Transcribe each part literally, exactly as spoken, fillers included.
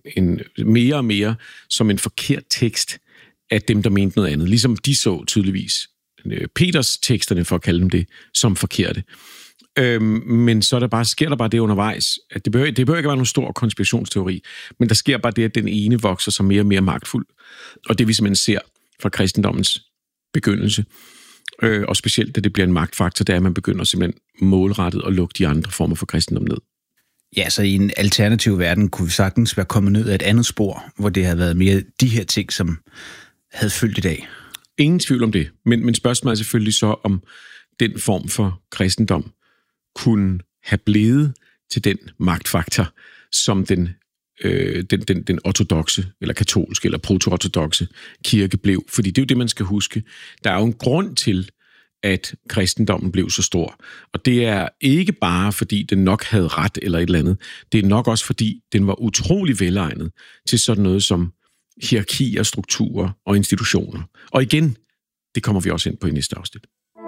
en mere og mere som en forkert tekst af dem, der mente noget andet. Ligesom de så tydeligvis Peters teksterne, for at kalde dem det, som forkerte. Øhm, men så er der bare, sker der bare det undervejs, at det behøver, det behøver ikke være nogen stor konspirationsteori, men der sker bare det, at den ene vokser sig mere og mere magtfuld. Og det vi simpelthen ser fra kristendommens begyndelse, øh, og specielt da det bliver en magtfaktor, det er, at man begynder simpelthen målrettet at lukke de andre former for kristendom ned. Ja, så i en alternativ verden kunne vi sagtens være kommet ned af et andet spor, hvor det havde været mere de her ting, som havde fyldt i dag. Ingen tvivl om det, men, men spørgsmålet er selvfølgelig så, om den form for kristendom kunne have blevet til den magtfaktor, som den, øh, den, den, den ortodokse, eller katolske, eller proto-ortodokse kirke blev. Fordi det er jo det, man skal huske. Der er jo en grund til, at kristendommen blev så stor. Og det er ikke bare, fordi den nok havde ret eller et eller andet. Det er nok også, fordi den var utrolig velegnet til sådan noget som hierarkier, strukturer og institutioner. Og igen, det kommer vi også ind på i næste afsnit.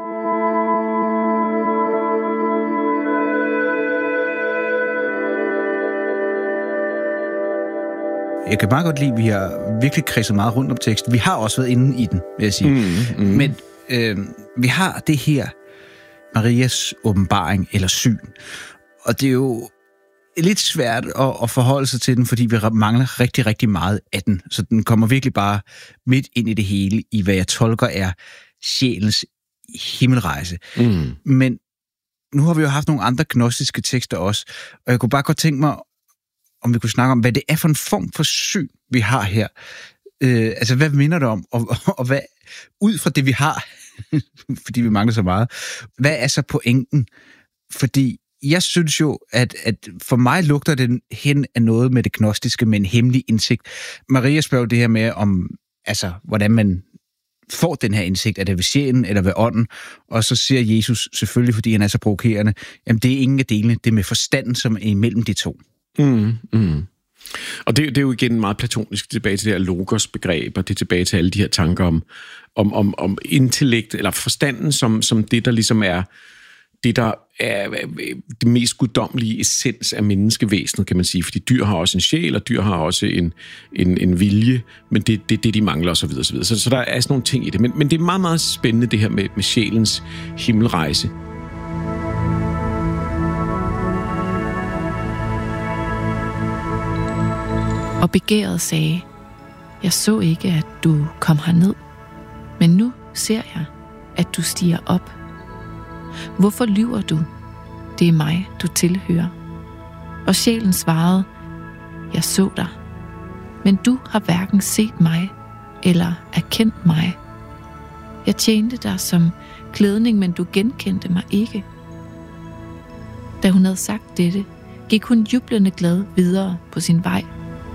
Jeg kan meget godt lide, at vi har virkelig kredset meget rundt om teksten. Vi har også været inde i den, vil jeg sige. Mm, mm. Men øh, vi har det her Marias åbenbaring eller syn. Og det er jo lidt svært at, at forholde sig til den, fordi vi mangler rigtig, rigtig meget af den. Så den kommer virkelig bare midt ind i det hele, i hvad jeg tolker er sjælens himmelrejse. Mm. Men nu har vi jo haft nogle andre gnostiske tekster også, og jeg kunne bare godt tænke mig, om vi kunne snakke om, hvad det er for en form for syn, vi har her. Øh, altså, hvad minder det om? Og, og, og hvad, ud fra det, vi har, fordi vi mangler så meget, hvad er så pointen? Fordi jeg synes jo, at, at for mig lugter den hen af noget med det gnostiske, med en hemmelig indsigt. Maria spørger det her med, om, altså, hvordan man får den her indsigt. Er det ved sjælen eller ved ånden? Og så siger Jesus, selvfølgelig fordi han er så provokerende, jamen det er ingen af delene, det er med forstanden, som er imellem de to. Mm, mm. Og det, det er jo igen meget platonisk, tilbage til det her logos-begreb, og det er tilbage til alle de her tanker om, om, om, om intellekt, eller forstanden som, som det, der ligesom er det, der er det mest guddommelige essens af menneskevæsenet, kan man sige. Fordi dyr har også en sjæl, og dyr har også en, en, en vilje, men det er det, det, de mangler, osv. Så, videre, så, så der er sådan nogle ting i det. Men, men det er meget, meget spændende, det her med, med sjælens himmelrejse. Og begæret sagde, jeg så ikke, at du kom herned, men nu ser jeg, at du stiger op. Hvorfor lyver du? Det er mig, du tilhører. Og sjælen svarede, jeg så dig, men du har hverken set mig eller erkendt mig. Jeg tjente dig som klædning, men du genkendte mig ikke. Da hun havde sagt dette, gik hun jublende glad videre på sin vej.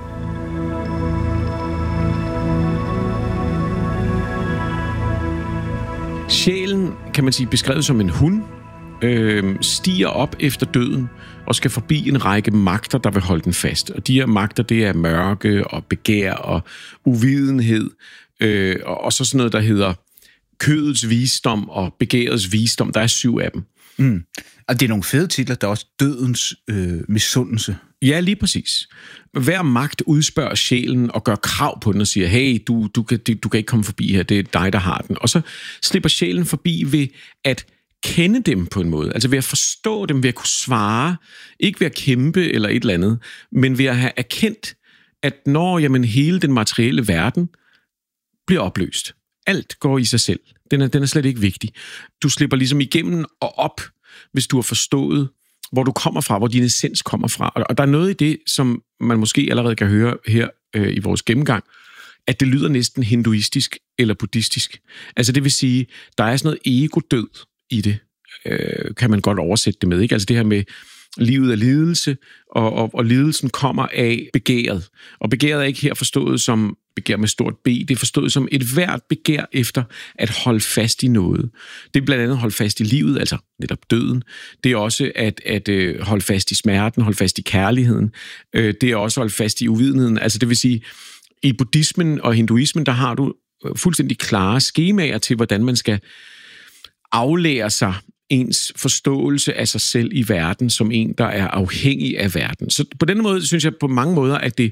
Sjælen, kan man sige, beskrevet som en hund, øh, stiger op efter døden og skal forbi en række magter, der vil holde den fast. Og de her magter, det er mørke og begær og uvidenhed, øh, og, og så sådan noget, der hedder kødets visdom og begærets visdom. Der er syv af dem. Mm. Og det er nogle fede titler, der er også dødens øh, misundelse. Ja, lige præcis. Hver magt udspørger sjælen og gør krav på den og siger, hey, du, du, kan, du kan ikke komme forbi her, det er dig, der har den. Og så slipper sjælen forbi ved at kende dem på en måde. Altså ved at forstå dem, ved at kunne svare. Ikke ved at kæmpe eller et eller andet, men ved at have erkendt, at når jamen, hele den materielle verden bliver opløst. Alt går i sig selv. Den er, den er slet ikke vigtig. Du slipper ligesom igennem og op, hvis du har forstået, hvor du kommer fra, hvor din essens kommer fra. Og der er noget i det, som man måske allerede kan høre her øh, i vores gennemgang, at det lyder næsten hinduistisk eller buddhistisk. Altså det vil sige, der er sådan noget ego-død i det, øh, kan man godt oversætte det med. Ikke? Altså det her med livet er lidelse, og, og, og lidelsen kommer af begæret. Og begæret er ikke her forstået som begær med stort B, det er forstået som et hvert begær efter at holde fast i noget. Det er blandt andet at holde fast i livet, altså netop døden. Det er også at, at øh, holde fast i smerten, holde fast i kærligheden. Øh, det er også at holde fast i uvidenheden. Altså det vil sige, i buddhismen og hinduismen, der har du fuldstændig klare skemaer til, hvordan man skal aflære sig ens forståelse af sig selv i verden, som en, der er afhængig af verden. Så på den måde synes jeg på mange måder, at det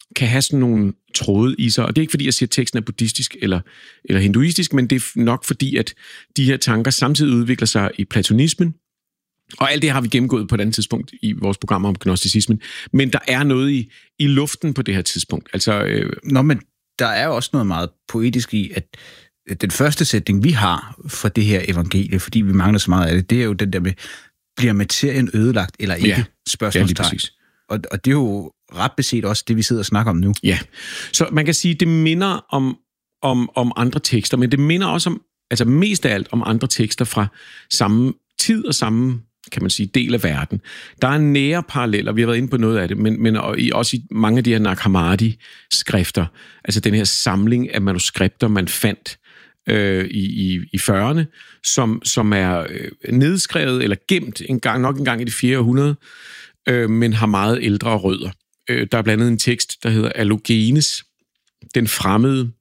kan have sådan nogle tråde i sig. Og det er ikke fordi, jeg siger, at teksten er buddhistisk eller, eller hinduistisk, men det er nok fordi, at de her tanker samtidig udvikler sig i platonismen. Og alt det har vi gennemgået på et andet tidspunkt i vores program om gnosticismen. Men der er noget i, i luften på det her tidspunkt. Altså, øh... Nå, men der er jo også noget meget poetisk i, at den første sætning, vi har for det her evangelie, fordi vi mangler så meget af det, det er jo den der med, bliver materien ødelagt eller ikke? Ja, spørgsmålstegn. Ja, og, og det er jo ret beset også det, vi sidder og snakker om nu. Ja, så man kan sige, det minder om, om, om andre tekster, men det minder også om, altså mest af alt om andre tekster fra samme tid og samme, kan man sige, del af verden. Der er nære paralleller, vi har været inde på noget af det, men, men også i mange af de her Nag Hammadi-skrifter, altså den her samling af manuskripter, man fandt øh, i, i, i fyrrerne, som, som er øh, nedskrevet eller gemt en gang, nok en gang i det fjerde århundrede, øh, men har meget ældre rødder. Øh, der er blandt andet en tekst, der hedder Allogenes, den fremmede,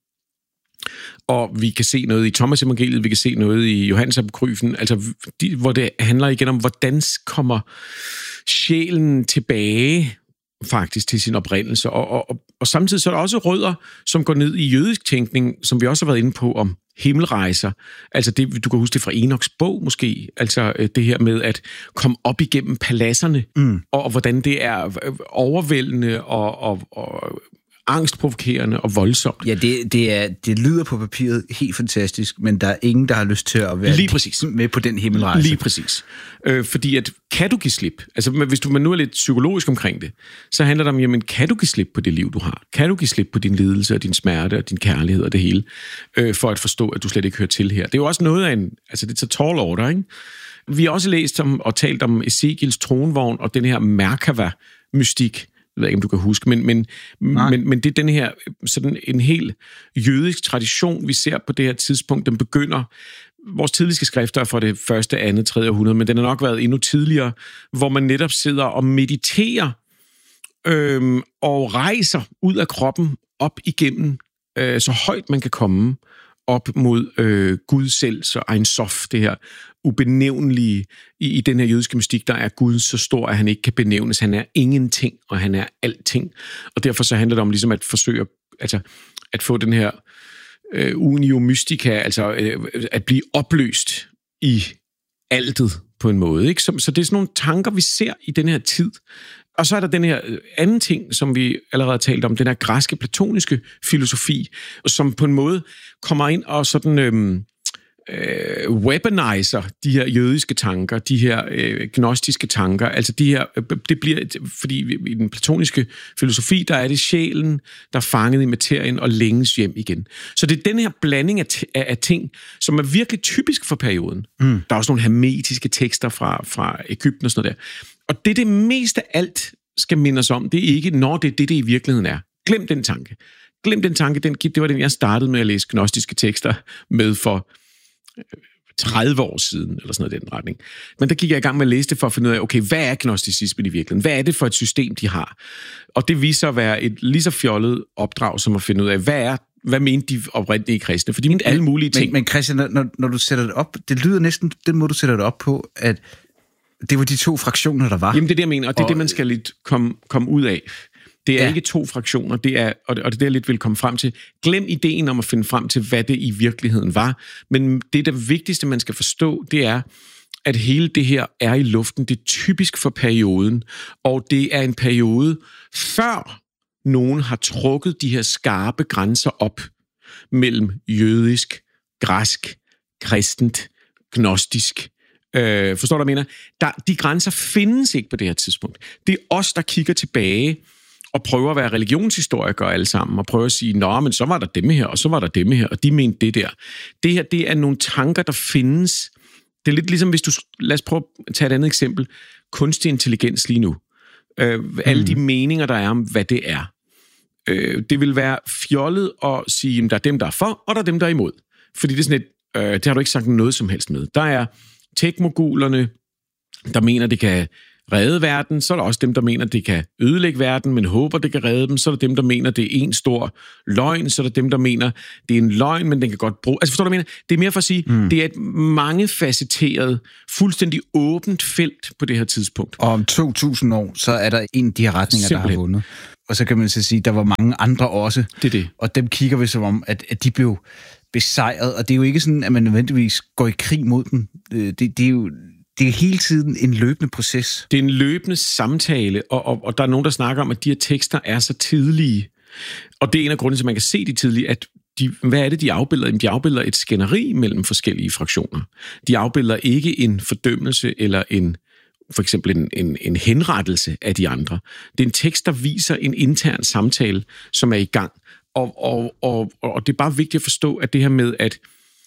og vi kan se noget i Thomas evangeliet, vi kan se noget i Johannes apokryfen, altså de, hvor det handler igen om, hvordan kommer sjælen tilbage faktisk til sin oprindelse, og, og, og, og samtidig så er der også rødder, som går ned i jødisk tænkning, som vi også har været inde på om himmelrejser, altså det, du kan huske det fra Enoks bog måske, altså det her med at komme op igennem paladserne, mm. og, og hvordan det er overvældende og, og, og angstprovokerende og voldsomt. Ja, det, det, er, det lyder på papiret helt fantastisk, men der er ingen, der har lyst til at være lige præcis. med på den himmelrejse. Lige præcis. Øh, fordi at, kan du give slip? Altså, hvis du man nu er lidt psykologisk omkring det, så handler det om, jamen, kan du give slip på det liv, du har? Kan du give slip på din lidelse og din smerte og din kærlighed og det hele, øh, for at forstå, at du slet ikke hører til her? Det er jo også noget af en, altså det er så tall order, ikke? Vi har også læst om og talt om Ezekiels tronvogn og den her Merkava-mystik. Jeg ved ikke, om du kan huske, men, men, men, men det er den her, sådan en helt jødisk tradition, vi ser på det her tidspunkt. Den begynder, vores tidligste skrifter er fra det første, andet, tredje århundrede, men den har nok været endnu tidligere, hvor man netop sidder og mediterer øhm, og rejser ud af kroppen op igennem, øh, så højt man kan komme, op mod øh, Gud selv, så Ein Sof, det her ubenævnlige. I, I den her jødiske mystik, der er Gud så stor, at han ikke kan benævnes. Han er ingenting, og han er alting. Og derfor så handler det om ligesom at forsøge altså, at få den her øh, unio mystica, altså øh, at blive opløst i altet på en måde. Ikke? Så, så det er sådan nogle tanker, vi ser i den her tid. Og så er der den her anden ting, som vi allerede har talt om, den her græske platoniske filosofi, som på en måde kommer ind og sådan øhm, øh, weaponiser de her jødiske tanker, de her øh, gnostiske tanker. Altså de her, det bliver, fordi i den platoniske filosofi, der er det sjælen, der er fanget i materien og længes hjem igen. Så det er den her blanding af, t- af ting, som er virkelig typisk for perioden. Mm. Der er også nogle hermetiske tekster fra, fra Egypten og sådan noget der. Og det, det mest af alt skal minde os om, det er ikke, når det er det, det i virkeligheden er. Glem den tanke. Glem den tanke, den, det var den, jeg startede med at læse gnostiske tekster med for tredive år siden, eller sådan noget i den retning. Men der gik jeg i gang med at læse det for at finde ud af, okay, hvad er gnosticismen i virkeligheden? Hvad er det for et system, de har? Og det viser at være et lige så fjollet opdrag, som at finde ud af, hvad er hvad mente de oprindelige kristne? For de mente alle mulige ting. Men, men Christian, når, når du sætter det op, det lyder næsten, den måde du sætter det op på, at det var de to fraktioner, der var. Jamen, det er det, jeg mener, og det er og... det, man skal lidt komme, komme ud af. Det er ja. ikke to fraktioner, det er, og det, og det er det, jeg lidt vil komme frem til. Glem ideen om at finde frem til, hvad det i virkeligheden var. Men det, der vigtigste, man skal forstå, det er, at hele det her er i luften. Det er typisk for perioden, og det er en periode, før nogen har trukket de her skarpe grænser op mellem jødisk, græsk, kristent, gnostisk. Øh, forstår du, hvad jeg mener? Der, de grænser findes ikke på det her tidspunkt. Det er os, der kigger tilbage og prøver at være religionshistorikere alle sammen, og prøver at sige, nå, men så var der dem her, og så var der dem her, og de mente det der. Det her, det er nogle tanker, der findes. Det er lidt ligesom, hvis du... Lad os prøve at tage et andet eksempel. Kunstig intelligens lige nu. Øh, mm. Alle de meninger, der er om, hvad det er. Øh, det vil være fjollet at sige, at der er dem, der er for, og der er dem, der er imod. Fordi det er sådan et... Øh, det har du ikke sagt noget som helst med. Der er tech-mogulerne, der mener, det kan redde verden, så er der også dem, der mener, det kan ødelægge verden, men håber, det kan redde dem, så er der dem, der mener, det er en stor løgn, så er der dem, der mener, det er en løgn, men den kan godt bruge... Altså forstår du, hvad jeg mener? Det er mere for at sige, mm. det er et mangefacetteret, fuldstændig åbent felt på det her tidspunkt. Og om to tusind år, så er der en af de her retninger, simpelthen, der har vundet. og så kan man så sige, at der var mange andre også. Det er det. Og dem kigger vi som om, at, at de blev besejret, og det er jo ikke sådan, at man nødvendigvis går i krig mod dem. Det, det er jo det er hele tiden en løbende proces. Det er en løbende samtale, og, og, og der er nogen, der snakker om, at de her tekster er så tidlige. Og det er en af grundene til, at man kan se de tidlige, at de, hvad er det, de afbilder? De afbilder et skænderi mellem forskellige fraktioner. De afbilder ikke en fordømmelse eller en for eksempel en, en, en henrettelse af de andre. Det er en tekst, der viser en intern samtale, som er i gang. Og, og, og, og det er bare vigtigt at forstå, at det her med, at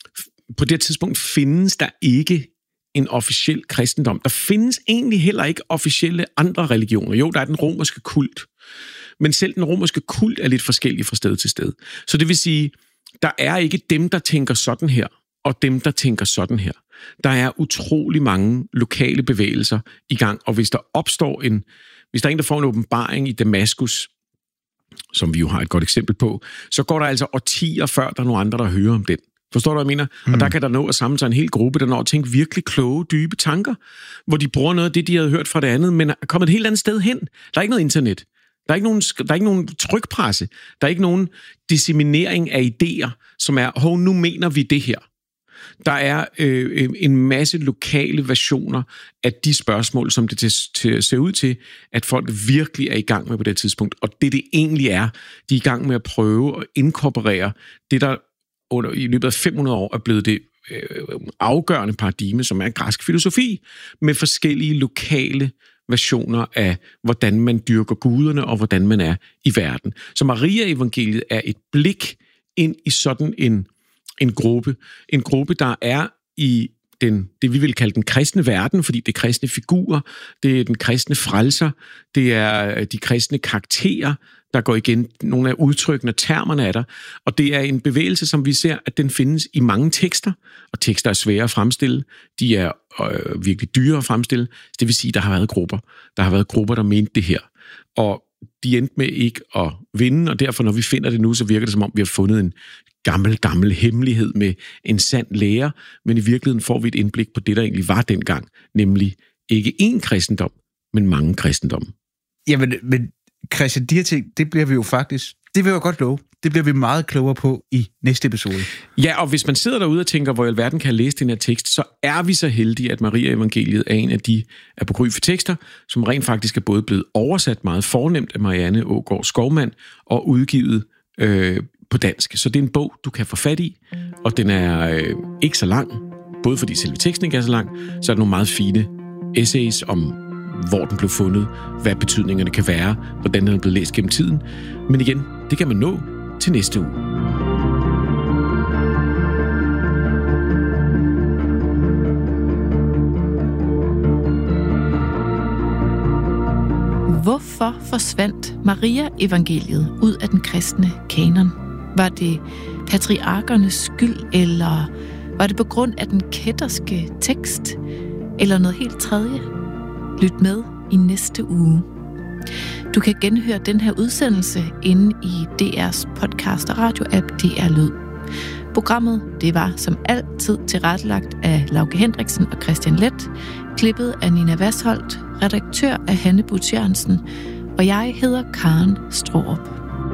på det her tidspunkt findes der ikke en officiel kristendom. Der findes egentlig heller ikke officielle andre religioner. Jo, der er den romerske kult. Men selv den romerske kult er lidt forskellig fra sted til sted. Så det vil sige, der er ikke dem, der tænker sådan her, og dem, der tænker sådan her. Der er utrolig mange lokale bevægelser i gang, og hvis der opstår en, hvis der er en, der får en åbenbaring i Damaskus, som vi jo har et godt eksempel på, så går der altså årtier før, der er nogle andre, der hører om den. Forstår du, hvad jeg mener? Mm. Og der kan der nå at samle sig en hel gruppe, der når at tænke virkelig kloge, dybe tanker, hvor de bruger noget af det, de havde hørt fra det andet, men er kommet et helt andet sted hen. Der er ikke noget internet. Der er ikke nogen, der er ikke nogen trykpresse. Der er ikke nogen disseminering af idéer, som er, hov, nu mener vi det her. Der er øh, en masse lokale versioner af de spørgsmål, som det til, til, ser ud til, at folk virkelig er i gang med på det tidspunkt. Og det, det egentlig er, de er i gang med at prøve at inkorporere det, der under, i løbet af fem hundrede år er blevet det øh, afgørende paradigme, som er græsk filosofi, med forskellige lokale versioner af, hvordan man dyrker guderne, og hvordan man er i verden. Så Maria-evangeliet er et blik ind i sådan en En gruppe, en gruppe, der er i den, det, vi vil kalde den kristne verden, fordi det er kristne figurer, det er den kristne frelser, det er de kristne karakterer, der går igen, nogle af udtrykkene, termerne er der, og det er en bevægelse, som vi ser, at den findes i mange tekster, og tekster er svære at fremstille, de er øh, virkelig dyre at fremstille, det vil sige, at der har været grupper, der har været grupper, der mente det her, og de endte med ikke at vinde, og derfor, når vi finder det nu, så virker det, som om vi har fundet en gammel, gammel hemmelighed med en sand lærer, men i virkeligheden får vi et indblik på det, der egentlig var dengang, nemlig ikke én kristendom, men mange kristendomme. Jamen, men Christian, de her ting, det bliver vi jo faktisk, det vil jeg godt love, det bliver vi meget klogere på i næste episode. Ja, og hvis man sidder derude og tænker, hvor i alverden kan jeg læse den her tekst, så er vi så heldige, at Maria-evangeliet er en af de apokryfe tekster, som rent faktisk er både blevet oversat meget fornemt af Marianne Aagaard Skovmand og udgivet øh, på dansk. Så det er en bog, du kan få fat i, og den er øh, ikke så lang, både fordi selve teksten ikke er så lang, så er der nogle meget fine essays om, hvor den blev fundet, hvad betydningerne kan være, hvordan den er blevet læst gennem tiden. Men igen, det kan man nå til næste uge. Hvorfor forsvandt Maria-evangeliet ud af den kristne kanon? Var det patriarkernes skyld, eller var det på grund af den kætterske tekst, eller noget helt tredje? Lyt med i næste uge. Du kan genhøre den her udsendelse inde i D R's podcast og radioapp D R Lyd. Programmet, det var som altid tilrettelagt af Lauke Hendriksen og Christian Leth, klippet af Nina Vasholdt, redaktør af Hanne Butch Jørgensen, og jeg hedder Karen Straarup.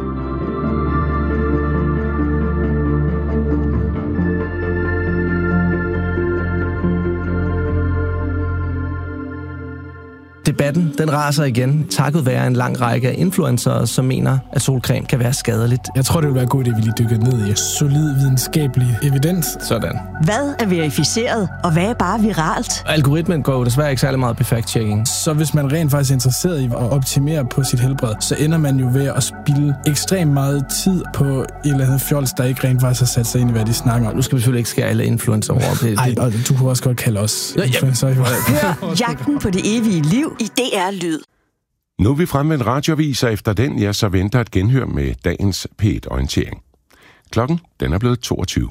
Debatten, den raser igen, takket være en lang række af influencere, som mener, at solcreme kan være skadeligt. Jeg tror, det vil være god idé, at vi lige dykker ned i solid videnskabelig evidens. Sådan. Hvad er verificeret, og hvad er bare viralt? Algoritmen går jo desværre ikke særlig meget på fact-checking. Så hvis man rent faktisk er interesseret i at optimere på sit helbred, så ender man jo ved at spilde ekstremt meget tid på et eller andet fjols, der ikke rent faktisk har sat sig ind i, hvad de snakker om. Nu skal vi selvfølgelig ikke skære alle influencer over. Nej, og du kunne også godt kalde os ja, ja. influencer. Hør Jagten på det evige liv i D R Lyd. Nu er vi fremme med en radioavis, og efter den, ja, så venter et genhør med dagens P et-orientering. Klokken, den er blevet toogtyve.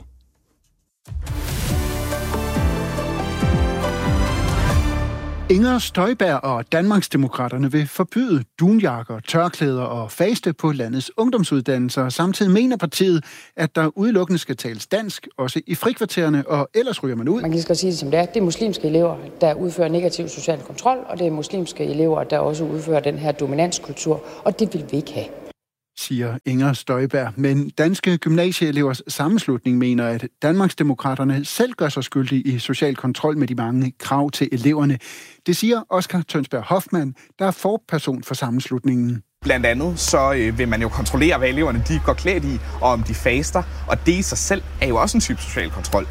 Inger Støjberg og Danmarksdemokraterne vil forbyde dunjakker, tørklæder og faste på landets ungdomsuddannelser. Samtidig mener partiet, at der udelukkende skal tales dansk, også i frikvartererne, og ellers ryger man ud. Man kan lige sige det som det er. Det er muslimske elever, der udfører negativ social kontrol, og det er muslimske elever, der også udfører den her dominanskultur, og det vil vi ikke have, siger Inger Støjberg. Men Danske Gymnasieelevers Sammenslutning mener, at Danmarksdemokraterne selv gør sig skyldige i social kontrol med de mange krav til eleverne. Det siger Oscar Tønsberg Hoffmann, der er forperson for sammenslutningen. Blandt andet så øh, vil man jo kontrollere, hvad eleverne de går klædt i, og om de faster, og det i sig selv er jo også en type social kontrol.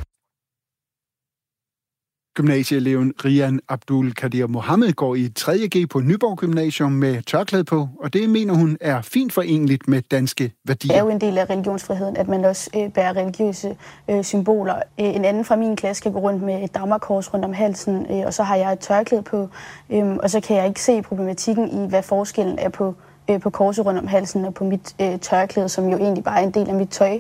Gymnasieeleven Rian Abdul Kadir Mohammed går i tredje G på Nyborg Gymnasium med tørklæde på, og det mener hun er fint forenligt med danske værdier. Det er jo en del af religionsfriheden, at man også øh, bærer religiøse øh, symboler. En anden fra min klasse kan gå rundt med et dagmarkors rundt om halsen, øh, og så har jeg et tørklæde på, øh, og så kan jeg ikke se problematikken i, hvad forskellen er på, øh, på korset rundt om halsen og på mit øh, tørklæde, som jo egentlig bare er en del af mit tøj.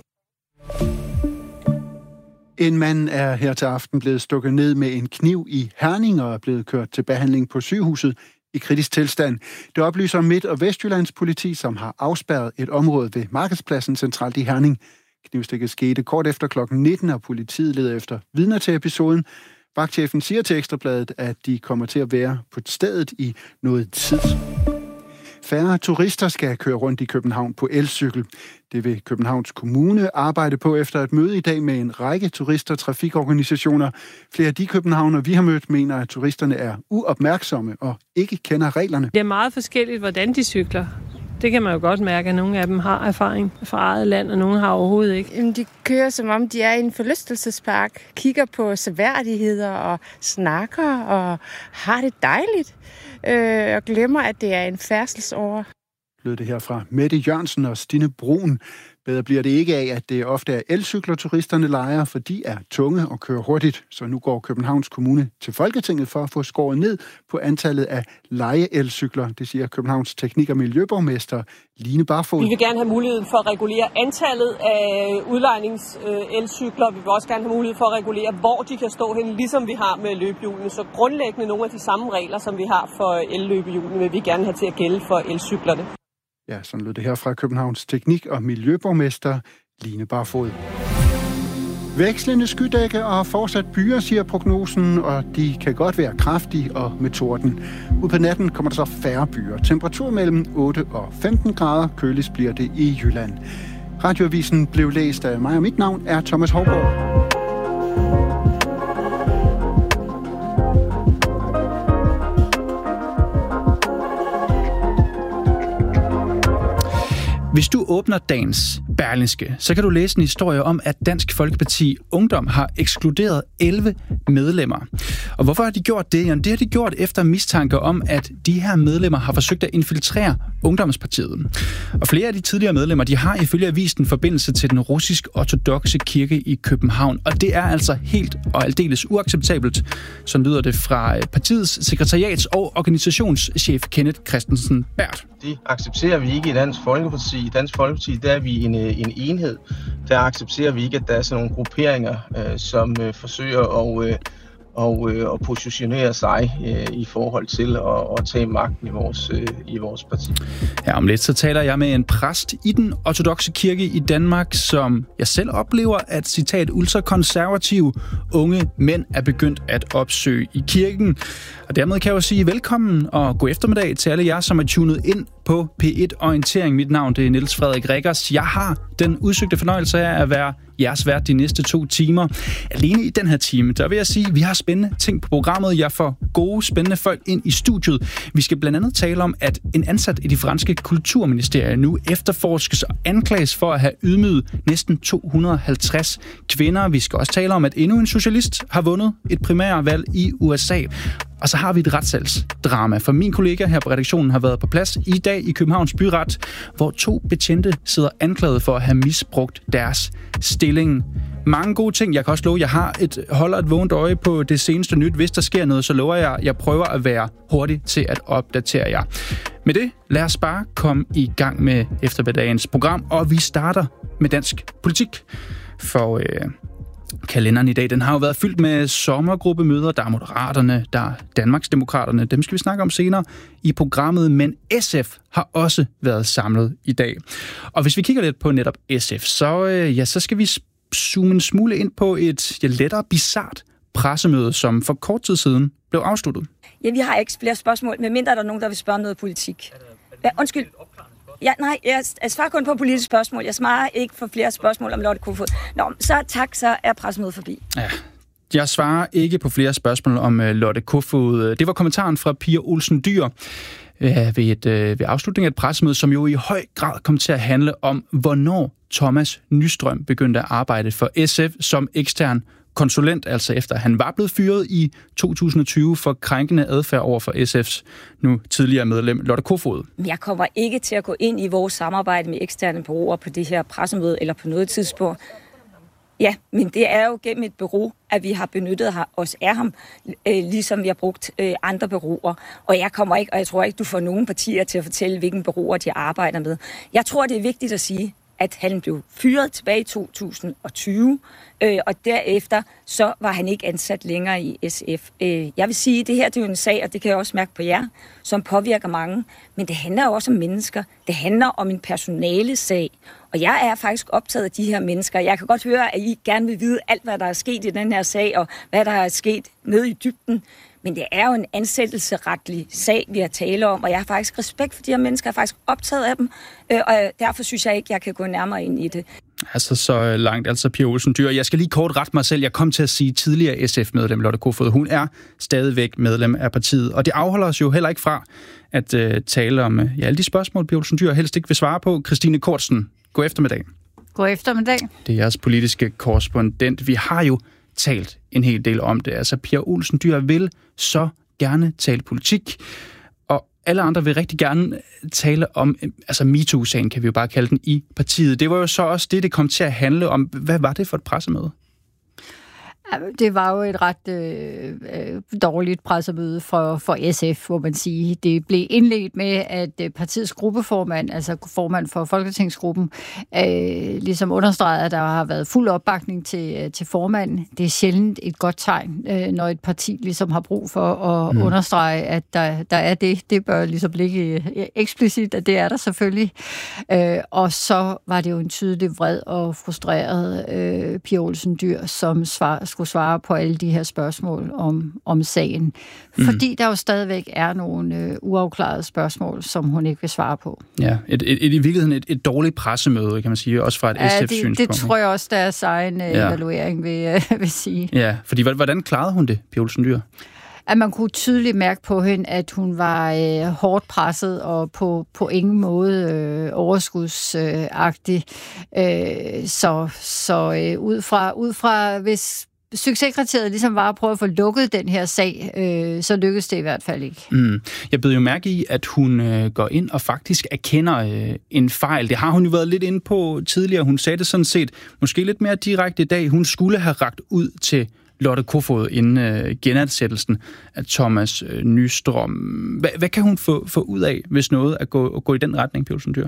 En mand er her til aften blevet stukket ned med en kniv i Herning og er blevet kørt til behandling på sygehuset i kritisk tilstand. Det oplyser Midt- og Vestjyllands politi, som har afspærret et område ved Markedspladsen centralt i Herning. Knivstikket skete kort efter klokken nitten, og politiet leder efter vidner til episoden. Vagtchefen siger til Ekstrabladet, at de kommer til at være på stedet i noget tid. Færre turister skal køre rundt i København på elcykel. Det vil Københavns Kommune arbejde på efter et møde i dag med en række turister- og trafikorganisationer. Flere af de københavnere, vi har mødt, mener, at turisterne er uopmærksomme og ikke kender reglerne. Det er meget forskelligt, hvordan de cykler. Det kan man jo godt mærke, at nogle af dem har erfaring fra eget land, og nogle har overhovedet ikke. Jamen, de kører, som om de er i en forlystelsespark, kigger på seværdigheder og snakker og har det dejligt, øh, og glemmer, at det er en færdselsåre. Lød det her fra Mette Jørgensen og Stine Brun. Bedre bliver det ikke af, at det ofte er elcykler, turisterne lejer, for de er tunge og kører hurtigt. Så nu går Københavns Kommune til Folketinget for at få skåret ned på antallet af leje-elcykler. Det siger Københavns teknik- og miljøborgmester Line Barfod. Vi vil gerne have muligheden for at regulere antallet af udlejningselcykler. Vi vil også gerne have mulighed for at regulere, hvor de kan stå hen, ligesom vi har med løbehjulene. Så grundlæggende nogle af de samme regler, som vi har for elløbehjulene, vil vi gerne have til at gælde for elcyklerne. Ja, sådan lød det her fra Københavns teknik- og miljøborgmester Line Barfod. Vekslende skydække og fortsat byer, siger prognosen, og de kan godt være kraftige og med torden. Ud på natten kommer der så færre byer. Temperatur mellem otte og femten grader. Køligst bliver det i Jylland. Radioavisen blev læst af mig, og mit navn er Thomas Hovgaard. Hvis du åbner dagens Berlingske, så kan du læse en historie om, at Dansk Folkeparti Ungdom har ekskluderet elleve medlemmer. Og hvorfor har de gjort det? Jamen, det har de gjort efter mistanke om, at de her medlemmer har forsøgt at infiltrere Ungdomspartiet. Og flere af de tidligere medlemmer, de har ifølge avisen forbindelse til den russisk-ortodokse kirke i København. Og det er altså helt og aldeles uacceptabelt. Så lyder det fra partiets sekretariats- og organisationschef Kenneth Christensen Bært. Det accepterer vi ikke i Dansk Folkeparti. I Dansk Folkeparti, der er vi en, en enhed. Der accepterer vi ikke, at der er sådan nogle grupperinger, øh, som øh, forsøger at, øh, og, øh, at positionere sig øh, i forhold til at, at tage magten i vores, øh, i vores parti. Ja, om lidt så taler jeg med en præst i den ortodokse kirke i Danmark, som jeg selv oplever, at citat ultrakonservative unge mænd er begyndt at opsøge i kirken. Og dermed kan jeg jo sige velkommen og god eftermiddag til alle jer, som er tunet ind på P et Orientering. Mit navn det er Niels Frederik Rikkers. Jeg har den udsøgte fornøjelse af at være jeres vært de næste to timer. Alene i den her time, der vil jeg sige, at vi har spændende ting på programmet. Jeg får gode, spændende folk ind i studiet. Vi skal blandt andet tale om, at en ansat i de franske kulturministerier nu efterforskes og anklages for at have ydmyget næsten to hundrede og halvtreds kvinder. Vi skal også tale om, at endnu en socialist har vundet et primærvalg i U S A. Og så har vi et retssalsdrama, for min kollega her på redaktionen har været på plads i dag i Københavns Byret, hvor to betjente sidder anklaget for at have misbrugt deres stilling. Mange gode ting. Jeg kan også love, at jeg har et, holder et vågent øje på det seneste nyt. Hvis der sker noget, så lover jeg, at jeg prøver at være hurtig til at opdatere jer. Med det, lad os bare komme i gang med eftermiddagens program, og vi starter med dansk politik. For øh, Kalenderen i dag, den har jo været fyldt med sommergruppemøder. Der er Moderaterne, der er Danmarksdemokraterne. Dem skal vi snakke om senere i programmet, men S F har også været samlet i dag. Og hvis vi kigger lidt på netop S F, så, øh, ja, så skal vi zoome en smule ind på et ja, lettere bizart pressemøde, som for kort tid siden blev afsluttet. Ja, vi har ikke flere spørgsmål, medmindre der er nogen, der vil spørge noget politik. Ja, undskyld. Ja, nej, jeg, jeg svarer kun på politiske spørgsmål. Jeg svarer ikke for flere spørgsmål om Lotte Kofoed. Nå, så tak, så er pressemødet forbi. Ja, jeg svarer ikke på flere spørgsmål om uh, Lotte Kofoed. Det var kommentaren fra Pia Olsen Dyhr uh, ved, et, uh, ved afslutningen af et pressemøde, som jo i høj grad kom til at handle om, hvornår Thomas Nystrøm begyndte at arbejde for S F som ekstern konsulent, altså efter han var blevet fyret i to tusind og tyve for krænkende adfærd over for S F's nu tidligere medlem Lotte Kofoed. Jeg kommer ikke til at gå ind i vores samarbejde med eksterne bureauer på det her pressemøde eller på noget tidspunkt. Ja, men det er jo gennem et bureau, at vi har benyttet os af ham, øh, ligesom vi har brugt øh, andre bureauer. Og jeg kommer ikke, og jeg tror ikke, du får nogen partier til at fortælle, hvilken bureauer de arbejder med. Jeg tror, det er vigtigt at sige, at han blev fyret tilbage i to tusind og tyve, øh, og derefter så var han ikke ansat længere i S F. Øh, jeg vil sige, at det her det er jo en sag, og det kan jeg også mærke på jer, som påvirker mange, men det handler jo også om mennesker. Det handler om en personalesag, og jeg er faktisk optaget af de her mennesker. Jeg kan godt høre, at I gerne vil vide alt, hvad der er sket i den her sag, og hvad der er sket nede i dybden. Men det er jo en ansættelsesretlig sag, vi har tale om, og jeg har faktisk respekt for de her mennesker, jeg er faktisk optaget af dem, og derfor synes jeg ikke, jeg kan gå nærmere ind i det. Altså så langt, altså Pia Olsen Dyhr. Jeg skal lige kort rette mig selv. Jeg kom til at sige tidligere S F-medlem Lotte Kofoed. Hun er stadigvæk medlem af partiet, og det afholder os jo heller ikke fra at uh, tale om uh, ja, alle de spørgsmål, Pia Olsen Dyhr helst ikke vil svare på. Christine Kortsen, god eftermiddag. God eftermiddag. Det er jeres politiske korrespondent. Vi har jo talt en hel del om det. Altså, Pia Olsen Dyhr vil så gerne tale politik, og alle andre vil rigtig gerne tale om, altså MeToo-sagen kan vi jo bare kalde den, i partiet. Det var jo så også det, det kom til at handle om. Hvad var det for et pressemøde? Det var jo et ret øh, dårligt pressemøde for, for S F, hvor man siger. Det blev indledt med, at partiets gruppeformand, altså formand for Folketingsgruppen, øh, ligesom understregede, at der har været fuld opbakning til, til formanden. Det er sjældent et godt tegn, øh, når et parti ligesom har brug for at mm. understrege, at der, der er det. Det bør ligesom ligge eksplicit, at det er der selvfølgelig. Øh, og så var det jo en tydelig vred og frustreret øh, Pia Olsen Dyhr, som svar, skulle svare på alle de her spørgsmål om, om sagen. Fordi mm. der jo stadigvæk er nogle øh, uafklarede spørgsmål, som hun ikke vil svare på. Ja, et, et, et, i virkeligheden et, et dårligt pressemøde, kan man sige, også fra et ja, S F-synspunkt. Det, det tror jeg også, deres egen øh, ja. evaluering vil, øh, vil sige. Ja, fordi hvordan klarede hun det, Pia Olsen Dyhr? At man kunne tydeligt mærke på hende, at hun var øh, hårdt presset og på, på ingen måde øh, overskudsagtig. Øh, så så øh, ud fra, ud fra hvis succeskriteriet ligesom var at prøve at få lukket den her sag, øh, så lykkedes det i hvert fald ikke. Mm. Jeg bed jo mærke i, at hun øh, går ind og faktisk erkender øh, en fejl. Det har hun jo været lidt inde på tidligere. Hun sagde det sådan set måske lidt mere direkte i dag. Hun skulle have rakt ud til Lotte Kofoed inden øh, genansættelsen af Thomas øh, Nystrøm. Hva, hvad kan hun få, få ud af, hvis noget at gå, at gå i den retning, Pia Olsen Dyhr?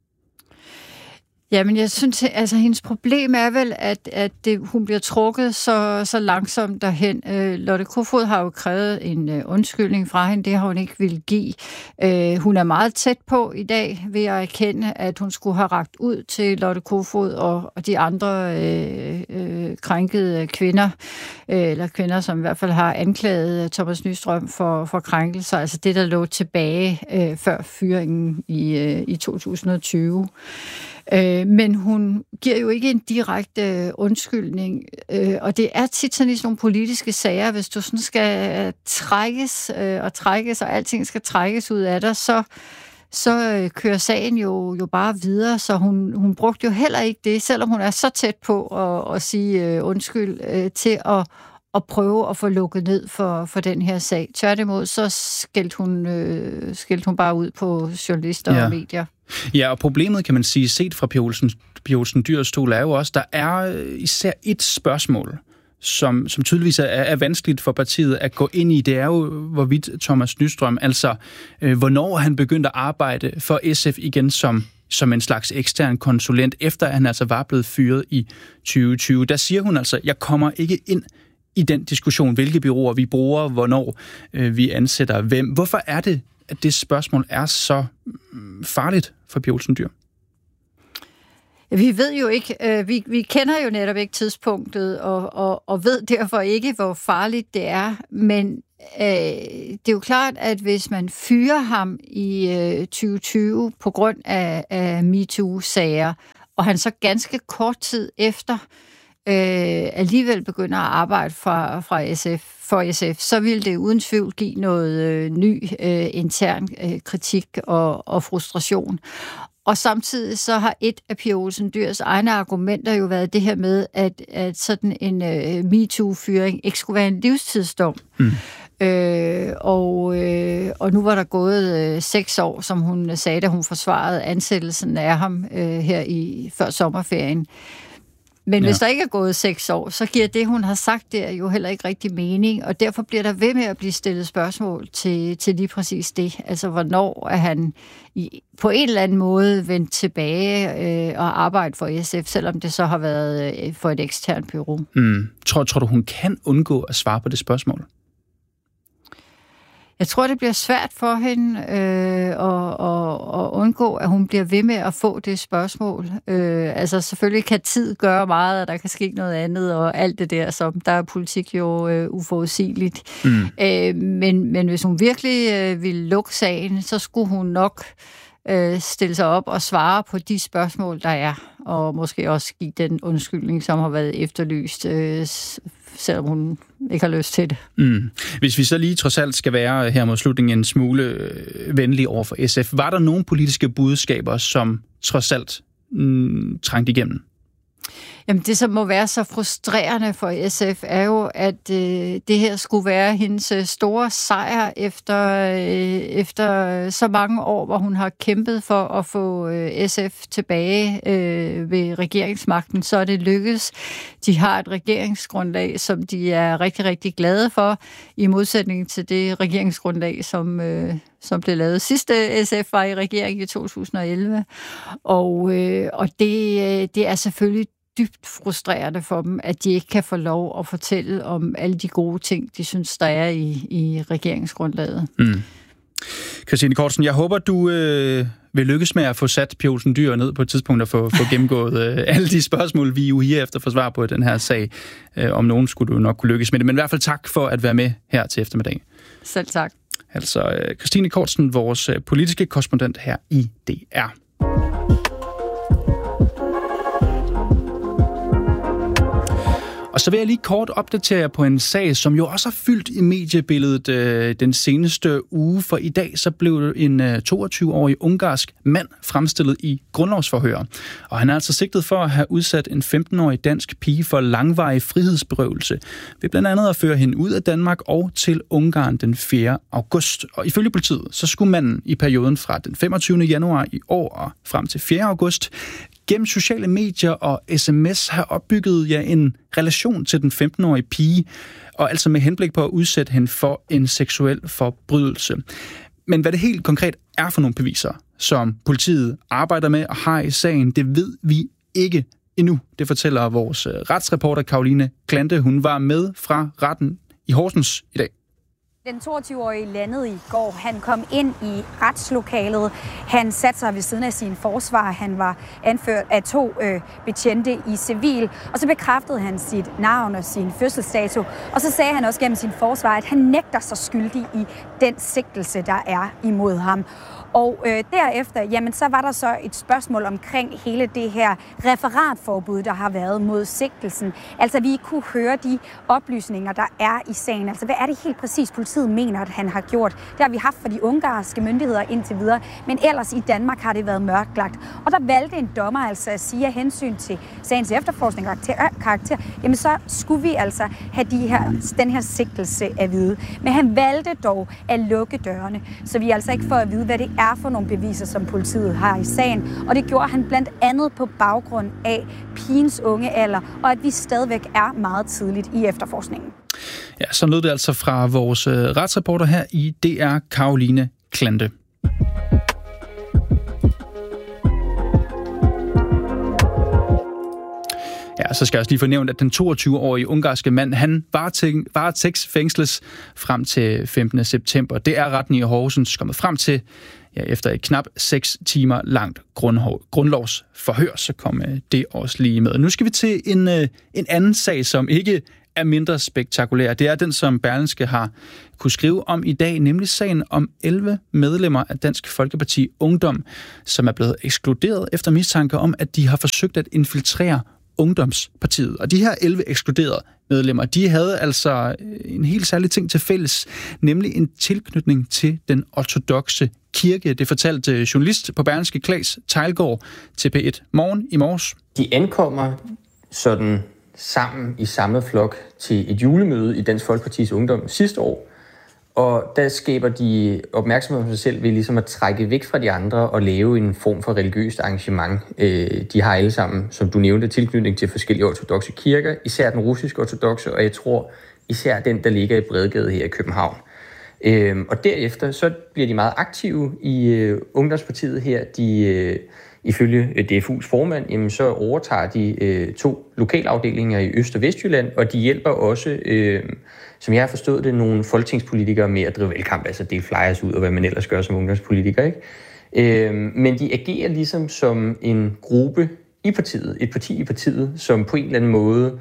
Jamen, jeg synes, altså hendes problem er vel, at, at det, hun bliver trukket så, så langsomt derhen. Øh, Lotte Kofoed har jo krævet en øh, undskyldning fra hende, det har hun ikke ville give. Øh, hun er meget tæt på i dag ved at erkende, at hun skulle have rakt ud til Lotte Kofoed og, og de andre øh, øh, krænkede kvinder, øh, eller kvinder, som i hvert fald har anklaget Thomas Nystrøm for, for krænkelser, altså det, der lå tilbage øh, før fyringen i, øh, i to tusind og tyve. Øh, men hun giver jo ikke en direkte øh, undskyldning, øh, og det er tit sådan i sådan nogle politiske sager, hvis du sådan skal trækkes øh, og trækkes, og alting skal trækkes ud af dig, så, så øh, kører sagen jo, jo bare videre, så hun, hun brugte jo heller ikke det, selvom hun er så tæt på at, at sige øh, undskyld, øh, til at og prøve at få lukket ned for, for den her sag. Tværtimod, så skældte hun, øh, skældte hun bare ud på journalister ja. og medier. Ja, og problemet, kan man sige, set fra Pia Olsen, Pia Olsen Dyhrs stol, er jo også, der er især et spørgsmål, som, som tydeligvis er, er vanskeligt for partiet at gå ind i. Det er jo, hvorvidt Thomas Nystrøm, altså øh, hvornår han begyndte at arbejde for S F igen som som en slags ekstern konsulent, efter at han altså var blevet fyret i tyve tyve. Der siger hun altså, jeg kommer ikke ind i den diskussion, hvilke bureauer vi bruger, hvornår øh, vi ansætter hvem. Hvorfor er det, at det spørgsmål er så farligt for Pia Olsen Dyhr? Vi ved jo ikke, øh, vi, vi kender jo netop ikke tidspunktet, og, og, og ved derfor ikke, hvor farligt det er, men øh, det er jo klart, at hvis man fyrer ham i øh, tyve tyve på grund af, af MeToo-sager, og han så ganske kort tid efter øh, alligevel begynder at arbejde fra, fra S F, for S F, så vil det uden tvivl give noget øh, ny øh, intern øh, kritik og, og frustration. Og samtidig så har et af Pia Olsen Dyhrs egne argumenter jo været det her med, at, at sådan en øh, MeToo-fyring ikke skulle være en livstidsdom. Mm. Øh, og, øh, og nu var der gået øh, seks år, som hun sagde, da hun forsvarede ansættelsen af ham øh, her i før sommerferien. Men ja. Hvis der ikke er gået seks år, så giver det, hun har sagt, der jo heller ikke rigtig mening, og derfor bliver der ved med at blive stillet spørgsmål til, til lige præcis det. Altså, hvornår er han i, på en eller anden måde vendt tilbage øh, og arbejdet for S F, selvom det så har været øh, for et eksternt bureau. Mm. Tror, tror du, hun kan undgå at svare på det spørgsmål? Jeg tror, det bliver svært for hende øh, at, at, at undgå, at hun bliver ved med at få det spørgsmål. Øh, altså selvfølgelig kan tid gøre meget, og der kan ske noget andet, og alt det der, som der er politik jo øh, uforudsigeligt. Mm. Øh, men, men hvis hun virkelig øh, ville lukke sagen, så skulle hun nok øh, stille sig op og svare på de spørgsmål, der er, og måske også give den undskyldning, som har været efterlyst, øh, selvom hun ikke har lyst til det. Mm. Hvis vi så lige trods alt skal være her mod slutningen en smule øh, venlig over for S F, var der nogle politiske budskaber, som trods alt mm, trængte igennem? Jamen det, som må være så frustrerende for S F, er jo, at øh, det her skulle være hendes store sejr efter, øh, efter så mange år, hvor hun har kæmpet for at få øh, S F tilbage øh, ved regeringsmagten. Så er det lykkedes. De har et regeringsgrundlag, som de er rigtig, rigtig glade for, i modsætning til det regeringsgrundlag, som... Øh, som blev lavet sidste S F var i regeringen i to tusind og elleve. Og, øh, og det, det er selvfølgelig dybt frustrerende for dem, at de ikke kan få lov at fortælle om alle de gode ting, de synes, der er i, i regeringsgrundlaget. Mm. Christine Kortsen, jeg håber, du øh, vil lykkes med at få sat Pia Olsen Dyhr ned på et tidspunkt og få, få gennemgået øh, alle de spørgsmål, vi jo her efter får svar på den her sag. Øh, om nogen skulle du nok kunne lykkes med det. Men i hvert fald tak for at være med her til eftermiddag. Selv tak. Altså Christine Kortsen, vores politiske korrespondent her i D R. Og så vil jeg lige kort opdatere jer på en sag, som jo også har fyldt i mediebilledet øh, den seneste uge, for i dag så blev en øh, toogtyve-årig ungarsk mand fremstillet i grundlovsforhør. Og han er altså sigtet for at have udsat en femten-årig dansk pige for langvarig frihedsberøvelse, ved blandt andet at føre hende ud af Danmark og til Ungarn den fjerde august. Og ifølge politiet, så skulle manden i perioden fra den femogtyvende januar i år og frem til fjerde august gennem sociale medier og sms har opbygget ja, en relation til den femten-årige pige, og altså med henblik på at udsætte hende for en seksuel forbrydelse. Men hvad det helt konkret er for nogle beviser, som politiet arbejder med og har i sagen, det ved vi ikke endnu. Det fortæller vores retsreporter Caroline Klante. Hun var med fra retten i Horsens i dag. Den toogtyve-årige landede i går. Han kom ind i retslokalet. Han satte sig ved siden af sin forsvar. Han var anført af to øh, betjente i civil. Og så bekræftede han sit navn og sin fødselsdato. Og så sagde han også gennem sin forsvar, at han nægter sig skyldig i den sigtelse, der er imod ham. Og øh, derefter, jamen, så var der så et spørgsmål omkring hele det her referatforbud, der har været mod sigtelsen. Altså, vi kunne høre de oplysninger, der er i sagen. Altså, hvad er det helt præcis, politiet mener, at han har gjort? Det har vi haft for de ungarske myndigheder indtil videre, men ellers i Danmark har det været mørklagt. Og der valgte en dommer altså at sige, at hensyn til sagens efterforskning og karakter, jamen så skulle vi altså have de her, den her sigtelse at vide. Men han valgte dog at lukke dørene, så vi altså ikke får at vide, hvad det er for nogle beviser, som politiet har i sagen. Og det gjorde han blandt andet på baggrund af pigens unge alder, og at vi stadigvæk er meget tidligt i efterforskningen. Ja, så lød det altså fra vores øh, retsreporter her i D R, Caroline Klante. Ja, så skal jeg også lige få nævnt, at den toogtyve-årige ungarske mand, han varetægtsfængsles frem til femtende september. Det er retten i Horsens kommet frem til, ja, efter et knap seks timer langt grundlovsforhør, så kom det også lige med. Nu skal vi til en, en anden sag, som ikke er mindre spektakulær. Det er den, som Berlingske har kunne skrive om i dag, nemlig sagen om elleve medlemmer af Dansk Folkeparti Ungdom, som er blevet ekskluderet efter mistanke om, at de har forsøgt at infiltrere Ungdomspartiet. Og de her elleve ekskluderede medlemmer, de havde altså en helt særlig ting til fælles, nemlig en tilknytning til den ortodokse kirke. Det fortalte journalist på Berlingske Claes Teilgaard til P et Morgen i morges. De ankommer sådan sammen i samme flok til et julemøde i Dansk Folkepartis Ungdom sidste år, og der skaber de opmærksomhed på sig selv ved ligesom at trække væk fra de andre og lave en form for religiøst arrangement. De har alle sammen, som du nævnte, tilknytning til forskellige ortodokse kirker, især den russiske ortodokse, og jeg tror især den, der ligger i Bredgade her i København. Og derefter så bliver de meget aktive i Ungdomspartiet her. De, ifølge D F U's formand, jamen, så overtager de to lokalafdelinger i Øst- og Vestjylland, og de hjælper også, øh, som jeg har forstået det, nogle folketingspolitikere med at drive valgkamp, altså dele flyers ud og hvad man ellers gør som ungdomspolitiker, ikke? Øh, men de agerer ligesom som en gruppe i partiet, et parti i partiet, som på en eller anden måde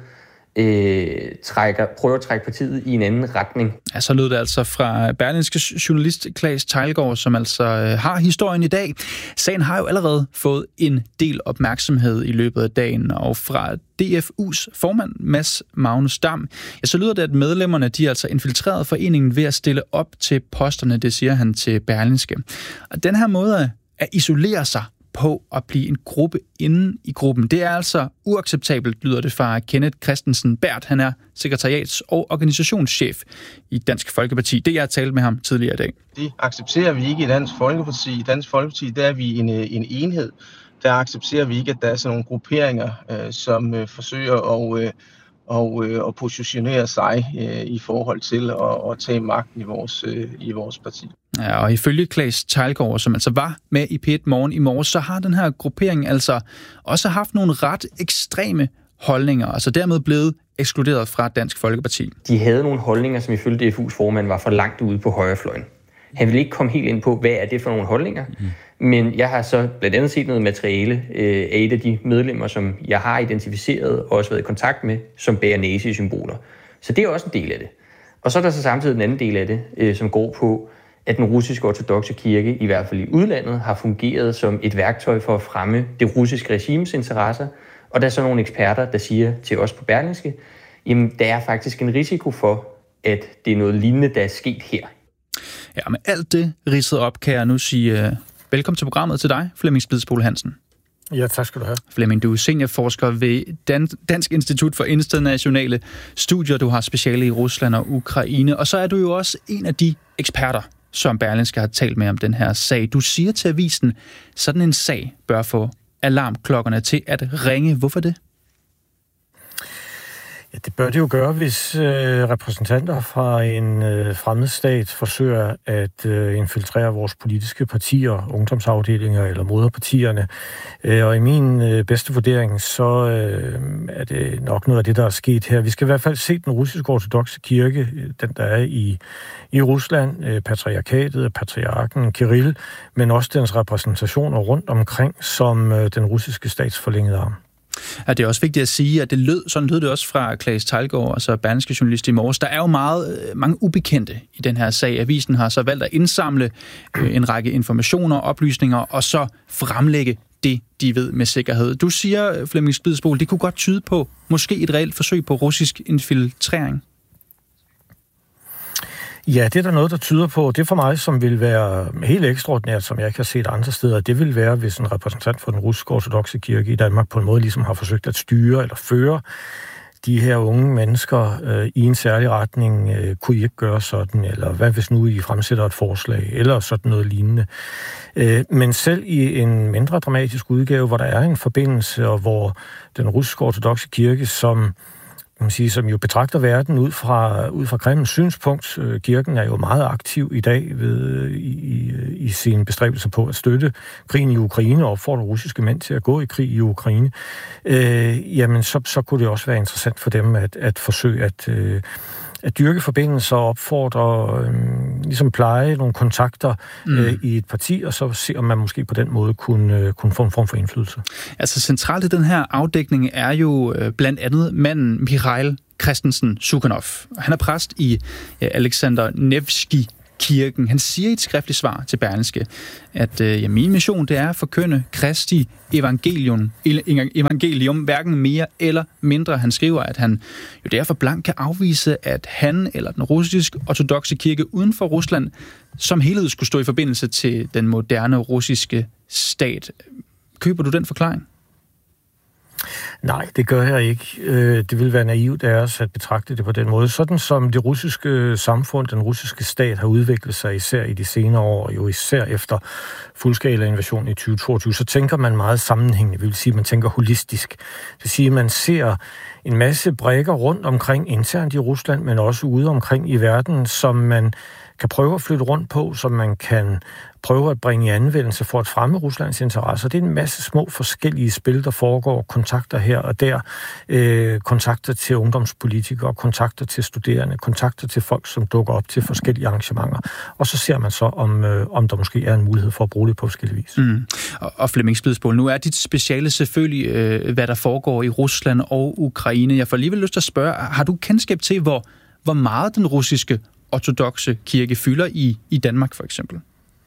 øh, trækker, prøver at trække partiet i en anden retning. Ja, så lød det altså fra Berlingske journalist Claes Teilgaard, som altså øh, har historien i dag. Sagen har jo allerede fået en del opmærksomhed i løbet af dagen, og fra D F U's formand, Mads Magnus Dam, ja, så lyder det, at medlemmerne de er altså infiltreret foreningen ved at stille op til posterne, det siger han til Berlingske. Og den her måde at isolere sig på at blive en gruppe inden i gruppen. Det er altså uacceptabelt, lyder det fra Kenneth Christensen Bært. Han er sekretariats- og organisationschef i Dansk Folkeparti. Det, jeg har talt med ham tidligere i dag. Det accepterer vi ikke i Dansk Folkeparti. I Dansk Folkeparti, der er vi en, en enhed. Der accepterer vi ikke, at der er sådan nogle grupperinger, øh, som øh, forsøger at, øh, og, øh, at positionere sig øh, i forhold til at, at tage magten i vores, øh, i vores parti. Ja, og ifølge Claes Teilgaard, som altså var med i P et Morgen i morges, så har den her gruppering altså også haft nogle ret ekstreme holdninger, altså dermed blevet ekskluderet fra Dansk Folkeparti. De havde nogle holdninger, som ifølge D F U's formand var for langt ude på højrefløjen. Han ville ikke komme helt ind på, hvad er det for nogle holdninger, mm. men jeg har så blandt andet set noget materiale øh, af et af de medlemmer, som jeg har identificeret og også været i kontakt med, som bærer nazi-symboler. Så det er også en del af det. Og så er der så samtidig en anden del af det, øh, som går på, at den russiske ortodokse kirke, i hvert fald i udlandet, har fungeret som et værktøj for at fremme det russiske regimes interesser. Og der er så nogle eksperter, der siger til os på Berlingske, jamen der er faktisk en risiko for, at det er noget lignende, der er sket her. Ja, med alt det ridset op, kan jeg nu sige uh, velkommen til programmet til dig, Flemming Spidsbol Hansen. Ja, tak skal du have. Flemming, du er seniorforsker ved Dan- Dansk Institut for Internationale Studier. Du har speciale i Rusland og Ukraine, og så er du jo også en af de eksperter, som Berlingske har talt med om den her sag. Du siger til avisen, sådan en sag bør få alarmklokkerne til at ringe. Hvorfor det? Ja, det bør det jo gøre, hvis øh, repræsentanter fra en øh, fremmed stat forsøger at øh, infiltrere vores politiske partier, ungdomsafdelinger eller moderpartierne. Øh, og i min øh, bedste vurdering, så øh, er det nok noget af det, der er sket her. Vi skal i hvert fald se den russiske ortodokse kirke, den der er i, i Rusland, øh, patriarkatet, patriarken Kirill, men også dens repræsentationer rundt omkring som øh, den russiske statsforlængede arm. Ja, det er også vigtigt at sige, at det lød, sådan lød det også fra Claes Teilgaard, altså Berlingske journalist i morges. Der er jo meget, mange ubekendte i den her sag. Avisen har så valgt at indsamle øh, en række informationer, oplysninger, og så fremlægge det, de ved med sikkerhed. Du siger, Flemming Spidsbol, det kunne godt tyde på måske et reelt forsøg på russisk infiltrering. Ja, det er der noget, der tyder på. Det for mig, som vil være helt ekstraordinært, som jeg ikke har set andre steder, det vil være, hvis en repræsentant for den russiske ortodokse kirke i Danmark på en måde ligesom har forsøgt at styre eller føre de her unge mennesker øh, i en særlig retning. Øh, kunne I ikke gøre sådan? Eller hvad hvis nu I fremsætter et forslag? Eller sådan noget lignende. Øh, men selv i en mindre dramatisk udgave, hvor der er en forbindelse, og hvor den russiske ortodokse kirke, som kan man sige, som jo betragter verden ud fra, ud fra Kremls synspunkt. Kirken er jo meget aktiv i dag ved, i, i sine bestræbelser på at støtte krigen i Ukraine og opfordre russiske mænd til at gå i krig i Ukraine. Øh, jamen, så, så kunne det også være interessant for dem at, at forsøge at, øh, at dyrke forbindelser og opfordre, øh, ligesom pleje nogle kontakter øh, mm. i et parti, og så se, om man måske på den måde kunne, øh, kunne få en form for indflydelse. Altså centralt i den her afdækning er jo øh, blandt andet manden Mikhail Christensen Sukhanov. Han er præst i ja, Alexander Nevsky kirken. Han siger i et skriftligt svar til Berlingske, at øh, ja, min mission det er at forkynde Kristi evangelium, evangelium, hverken mere eller mindre. Han skriver, at han jo derfor blankt kan afvise, at han eller den russiske ortodokse kirke uden for Rusland som helhed skulle stå i forbindelse til den moderne russiske stat. Køber du den forklaring? Nej, det gør jeg ikke. Det vil være naivt af os at betragte det på den måde. Sådan som det russiske samfund, den russiske stat har udviklet sig især i de senere år, og jo især efter fuldskala invasion i tyve toogtyve, så tænker man meget sammenhængende. Det vil sige, at man tænker holistisk. Det vil sige, at man ser en masse brikker rundt omkring internt i Rusland, men også ude omkring i verden, som man kan prøve at flytte rundt på, som man kan prøve at bringe i anvendelse for at fremme Ruslands interesser. Det er en masse små forskellige spil, der foregår, kontakter her og der, øh, kontakter til ungdomspolitikere, kontakter til studerende, kontakter til folk, som dukker op til forskellige arrangementer. Og så ser man så, om, øh, om der måske er en mulighed for at bruge det på forskellige vis. Mm. Og, og Flemming Spidsbol, nu er dit speciale selvfølgelig, øh, hvad der foregår i Rusland og Ukraine. Jeg får alligevel lyst til at spørge, har du kendskab til, hvor, hvor meget den russiske ortodokse kirke fylder i, i Danmark for eksempel?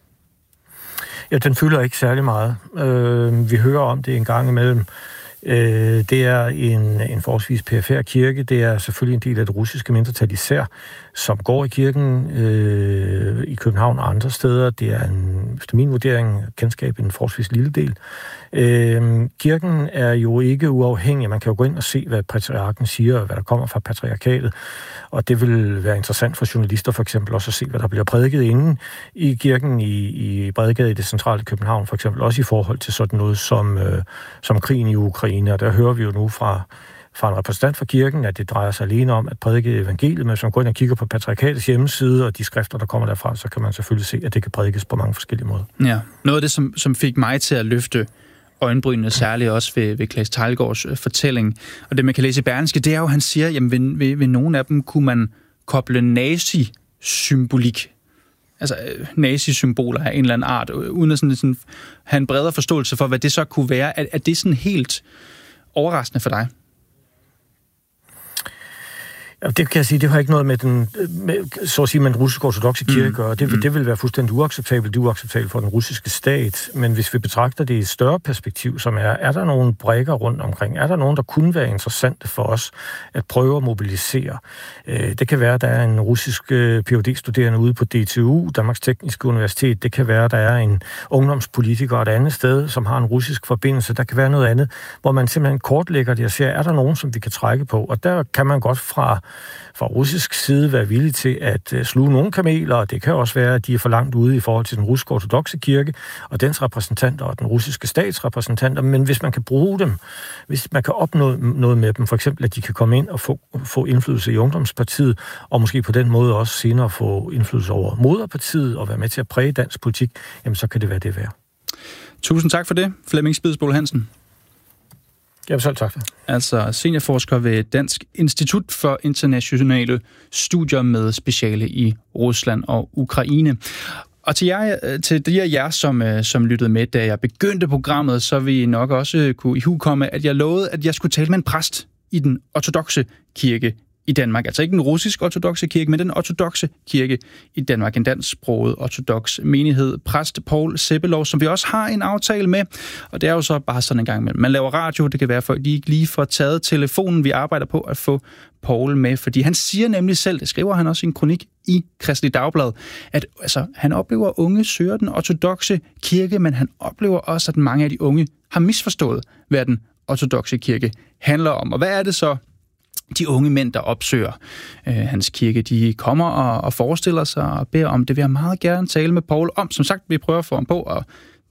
Ja, den fylder ikke særlig meget. Øh, vi hører om det en gang imellem. Øh, det er en, en forholdsvis perifær kirke. Det er selvfølgelig en del af det russiske mindretal især, som går i kirken øh, i København og andre steder. Det er en, efter min vurdering, kendskab en forholdsvis lille del. Øh, kirken er jo ikke uafhængig. Man kan jo gå ind og se, hvad patriarken siger, og hvad der kommer fra patriarkatet. Og det vil være interessant for journalister for eksempel også at se, hvad der bliver prædiket inde i kirken i, i Bredgade i det centrale København, for eksempel også i forhold til sådan noget som, øh, som krigen i Ukraine. Og der hører vi jo nu fra, fra en repræsentant for kirken, at det drejer sig alene om at prædike evangeliet, men hvis man går ind og kigger på patriarkatets hjemmeside og de skrifter, der kommer derfra, så kan man selvfølgelig se, at det kan prædikes på mange forskellige måder. Ja, noget af det, som, som fik mig til at løfte øjenbrynene, særligt også ved, ved Claes Teilgaards øh, fortælling. Og det, man kan læse i Berlingske, det er jo, han siger, jamen ved, ved, ved nogle af dem kunne man koble nazi-symbolik, altså øh, nazi-symboler af en eller anden art, uden at sådan, sådan, have en bredere forståelse for, hvad det så kunne være. Er, er det sådan helt overraskende for dig? Ja, det kan jeg sige, det har ikke noget med den, med, så at sige, med den russiske ortodokse kirke mm. gøre. Det, mm. det vil være fuldstændig uacceptabelt. Det er uacceptabelt for den russiske stat. Men hvis vi betragter det i et større perspektiv, som er, er der nogle brikker rundt omkring? Er der nogen, der kunne være interessante for os at prøve at mobilisere? Det kan være, at der er en russisk P H D-studerende ude på D T U, Danmarks Tekniske Universitet. Det kan være, at der er en ungdomspolitiker et andet sted, som har en russisk forbindelse. Der kan være noget andet, hvor man simpelthen kortlægger det og siger, er der nogen, som vi kan trække på? Og der kan man godt fra fra russisk side være villige til at sluge nogle kameler, og det kan også være, at de er for langt ude i forhold til den russiske ortodokse kirke og dens repræsentanter og den russiske stats repræsentanter, men hvis man kan bruge dem, hvis man kan opnå noget med dem, for eksempel at de kan komme ind og få, få indflydelse i Ungdomspartiet, og måske på den måde også senere få indflydelse over moderpartiet og være med til at præge dansk politik, jamen så kan det være det værd. Tusind tak for det, Flemming Spidsbol Hansen. Ja, selv tak. Altså seniorforsker ved Dansk Institut for Internationale Studier med speciale i Rusland og Ukraine. Og til, jer, til de af jer, som, som lyttede med, da jeg begyndte programmet, så vil I nok også kunne ihukomme, at jeg lovede, at jeg skulle tale med en præst i den ortodokse kirke i Danmark. Altså ikke den russiske ortodokse kirke, men den ortodokse kirke i Danmark. En dansksproget ortodoks menighed. Præst Poul Seppelov, som vi også har en aftale med. Og det er jo så bare sådan en gang imellem. Man laver radio, det kan være, for de ikke lige får taget telefonen. Vi arbejder på at få Poul med, fordi han siger nemlig selv, det skriver han også i en kronik i Kristeligt Dagblad, at altså, han oplever, at unge søger den ortodokse kirke, men han oplever også, at mange af de unge har misforstået, hvad den ortodokse kirke handler om. Og hvad er det så, de unge mænd, der opsøger øh, hans kirke, de kommer og, og forestiller sig og beder om? Det vil jeg meget gerne tale med Poul om. Som sagt, vi prøver at få ham på, og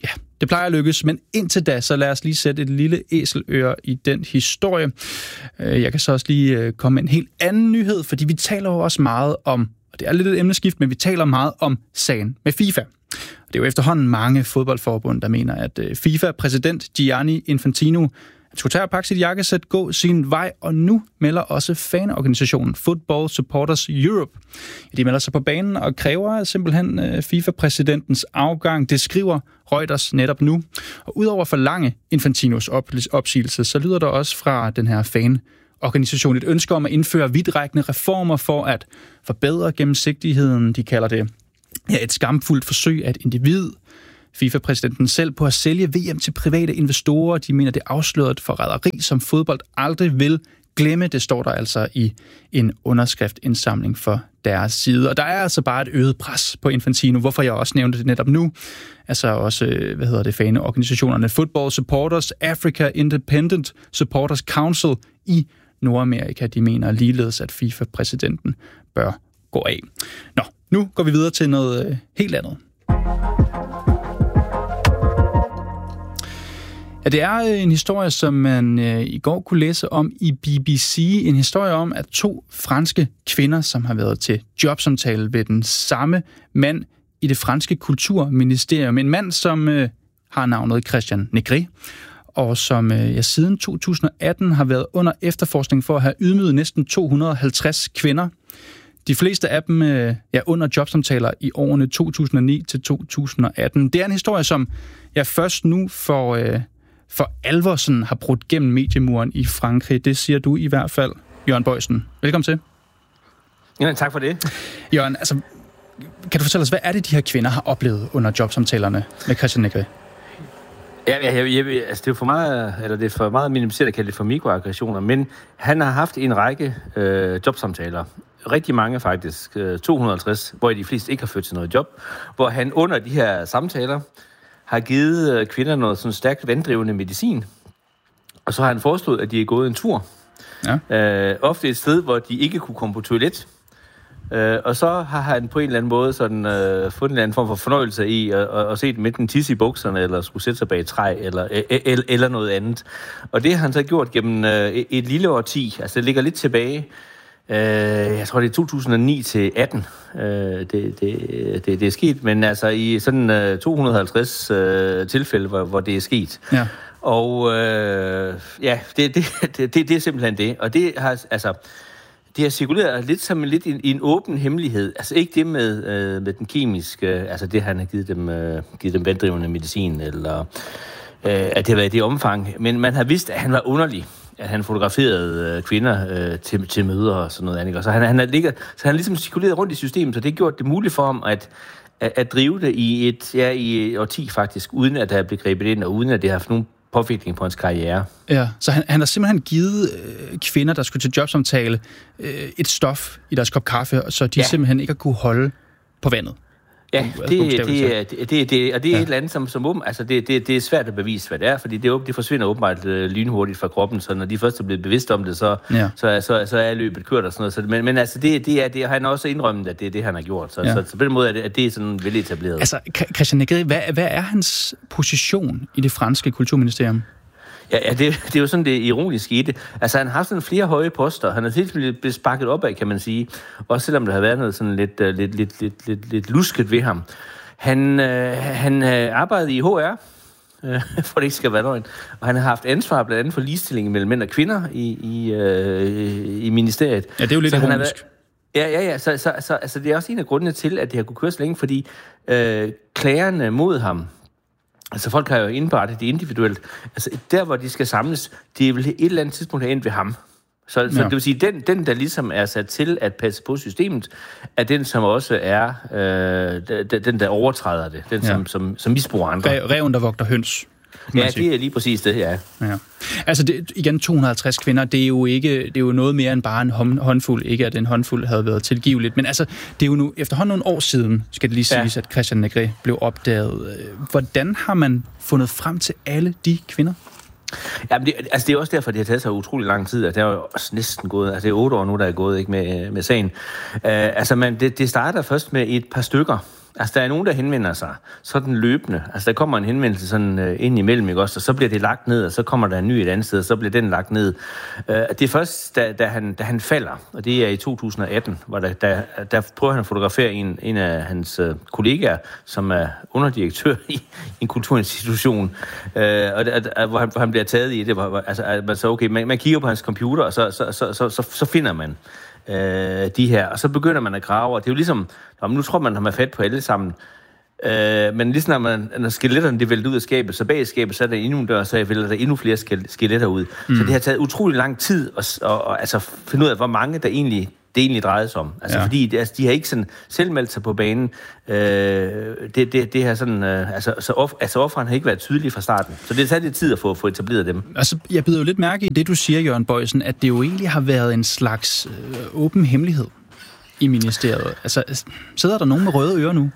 ja, det plejer at lykkes, men indtil da, så lad os lige sætte et lille æseløre i den historie. Jeg kan så også lige komme med en helt anden nyhed, fordi vi taler jo også meget om, og det er lidt et emneskift, men vi taler meget om sagen med FIFA. Det er jo efterhånden mange fodboldforbund, der mener, at FIFA-præsident Gianni Infantino skulle tage og pakke sit jakkesæt, gå sin vej, og nu melder også fanorganisationen Football Supporters Europe. De melder sig på banen og kræver simpelthen FIFA-præsidentens afgang. Det skriver Reuters netop nu. Og udover for lange Infantinos opsigelse, så lyder der også fra den her fanorganisation et ønske om at indføre vidtrækkende reformer for at forbedre gennemsigtigheden. De kalder det ja, et skamfuldt forsøg af et individ. FIFA-præsidenten selv på at sælge V M til private investorer. De mener, det er afsløret forræderi, som fodbold aldrig vil glemme. Det står der altså i en underskriftindsamling for deres side. Og der er altså bare et øget pres på Infantino, hvorfor jeg også nævnte det netop nu. Altså også, hvad hedder det, faneorganisationerne Football Supporters, Africa Independent Supporters Council i Nordamerika. De mener ligeledes, at FIFA-præsidenten bør gå af. Nå, nu går vi videre til noget helt andet. Ja, det er en historie, som man øh, i går kunne læse om i B B C. En historie om, at to franske kvinder, som har været til jobsamtale ved den samme mand i det franske kulturministerium. En mand, som øh, har navnet Christian Negret, og som øh, ja, siden to tusind og atten har været under efterforskning for at have ydmyget næsten to hundrede og halvtreds kvinder. De fleste af dem øh, ja, under jobsamtaler i årene to tusind og ni til to tusind og atten. Det er en historie, som jeg først nu får... Øh, for alvor sådan har brudt gennem mediemuren i Frankrig. Det siger du i hvert fald, Jørgen Bøjsen. Velkommen til. Ja, tak for det. Jørgen, altså, kan du fortælle os, hvad er det, de her kvinder har oplevet under jobsamtalerne med Christian Negret? Ja, jeg, jeg, jeg, altså det er for meget, eller det er for meget minimiseret at kalde det for mikroaggressioner, men han har haft en række øh, jobsamtaler. Rigtig mange faktisk, øh, to hundrede og halvtreds, hvor de fleste ikke har ført til noget job, hvor han under de her samtaler har givet kvinder noget sådan stærkt vanddrivende medicin. Og så har han foreslået, at de er gået en tur. Ja. Øh, ofte et sted, hvor de ikke kunne komme på toilet. Øh, og så har han på en eller anden måde sådan, øh, fået en eller anden form for fornøjelse i at, at, at se dem enten tisse i bukserne, eller skulle sætte sig bag et træ, eller, eller, eller noget andet. Og det har han så gjort gennem øh, et lille årti. Altså det ligger lidt tilbage. Øh, jeg tror, det er to tusind og ni til atten, øh, det, det, det, det er sket, men altså i sådan øh, to hundrede og halvtreds øh, tilfælde, hvor, hvor det er sket. Ja. Og øh, ja, det, det, det, det er simpelthen det. Og det har altså det har cirkuleret lidt som lidt i, i en åben hemmelighed. Altså ikke det med, øh, med den kemiske, altså det han har givet dem, øh, givet dem vanddrivende medicin, eller øh, at det har været i det omfang. Men man har vidst, at han var underlig. At han fotograferede øh, kvinder øh, til, til møder og sådan noget andet. Og så han, han har ligget, så han har ligesom cirkuleret rundt i systemet, så det har gjort det muligt for ham at, at, at drive det i et, ja, i et årti faktisk, uden at der er blevet grebet ind, og uden at det har haft nogen påvirkning på hans karriere. Ja, så han, han har simpelthen givet øh, kvinder, der skulle til jobsamtale, øh, et stof i deres kop kaffe, så de ja. simpelthen ikke har kunne holde på vandet. Ja, det, det, det, det, det, og det er ja. et eller andet, som, som altså det, det, det er svært at bevise, hvad det er, fordi det, det forsvinder åbenbart øh, lynhurtigt fra kroppen, så når de først er blevet bevidst om det, så, ja. så, så, så er løbet kørt og sådan noget. Så, men, men altså, det, det er det, han har også indrømmet, at det er det, han har gjort. Så, ja. så, så på den måde er det, at det er sådan veletableret. Altså, Christian Negret, hvad, hvad er hans position i det franske kulturministerium? Ja, ja det, det er jo sådan det ironiske i det. Altså, han har haft sådan flere høje poster. Han er helt blevet sparket op af, kan man sige. Også selvom der har været noget sådan lidt, lidt, lidt, lidt, lidt, lidt lusket ved ham. Han, øh, han øh, arbejdede i H R, øh, for det ikke skal være løgn. Og han har haft ansvar blandt andet for ligestilling mellem mænd og kvinder i, i, øh, i ministeriet. Ja, det er jo lidt ironisk. Ja, ja, ja. Så, så, så altså, det er også en af grundene til, at det har kunne køre så længe, fordi øh, klagerne mod ham, altså folk har jo indberettet det individuelt. Altså der, hvor de skal samles, det vil et eller andet tidspunkt have endt ved ham. Så, så ja. det vil sige, den, den, der ligesom er sat til at passe på systemet, er den, som også er øh, den, der overtræder det. Den, ja. som, som, som misbruger andre. Reven, der vogter høns. Ja, det er lige præcis det, ja. ja. Altså det, igen, to hundrede og halvtreds kvinder, det er jo ikke, det er jo noget mere end bare en håndfuld. Ikke at en håndfuld havde været tilgiveligt, men altså, det er jo nu efterhånden nogle år siden, skal det lige siges, ja. at Christian Negret blev opdaget. Hvordan har man fundet frem til alle de kvinder? Jamen, det, altså det er også derfor, det har taget sig utrolig lang tid, og det er jo også næsten gået, altså det er otte år nu, der er gået ikke med, med sagen. Uh, altså man, det, det starter først med et par stykker, Altså, der er nogen, der henvender sig sådan løbende. Altså, der kommer en henvendelse sådan uh, ind imellem, ikke også? Og så bliver det lagt ned, og så kommer der en ny et andet sted, og så bliver den lagt ned. Uh, det er først, da, da, han, da han falder, og det er i to tusind og atten, hvor der, der, der prøver han at fotografere en, en af hans uh, kollegaer, som er underdirektør i en kulturinstitution, uh, og det, uh, hvor, han, hvor han bliver taget i det. Hvor, altså, altså, okay, man, man kigger på hans computer, og så, så, så, så, så, så finder man Øh, de her, og så begynder man at grave, og det er jo ligesom, om nu tror man, at man har fat på alle sammen, øh, men ligesom når, man, når skeletterne de vælter ud af skabet, så bag skabet, så er der endnu en dør, så vælter der endnu flere skeletter ud. Mm. Så det har taget utrolig lang tid at, at, at, at altså, finde ud af, hvor mange der egentlig det egentlig drejede sig om. Altså, ja. Fordi det, altså, de har ikke sådan selv meldt sig på banen. Øh, det, det, det her sådan, øh, altså, så off, altså offeren har ikke været tydelig fra starten. Så det har taget lidt tid at få, få etableret dem. Altså, jeg bider jo lidt mærke i det, du siger, Jørgen Boysen, at det jo egentlig har været en slags øh, åben hemmelighed i ministeriet. Altså, sidder der nogen med røde ører nu?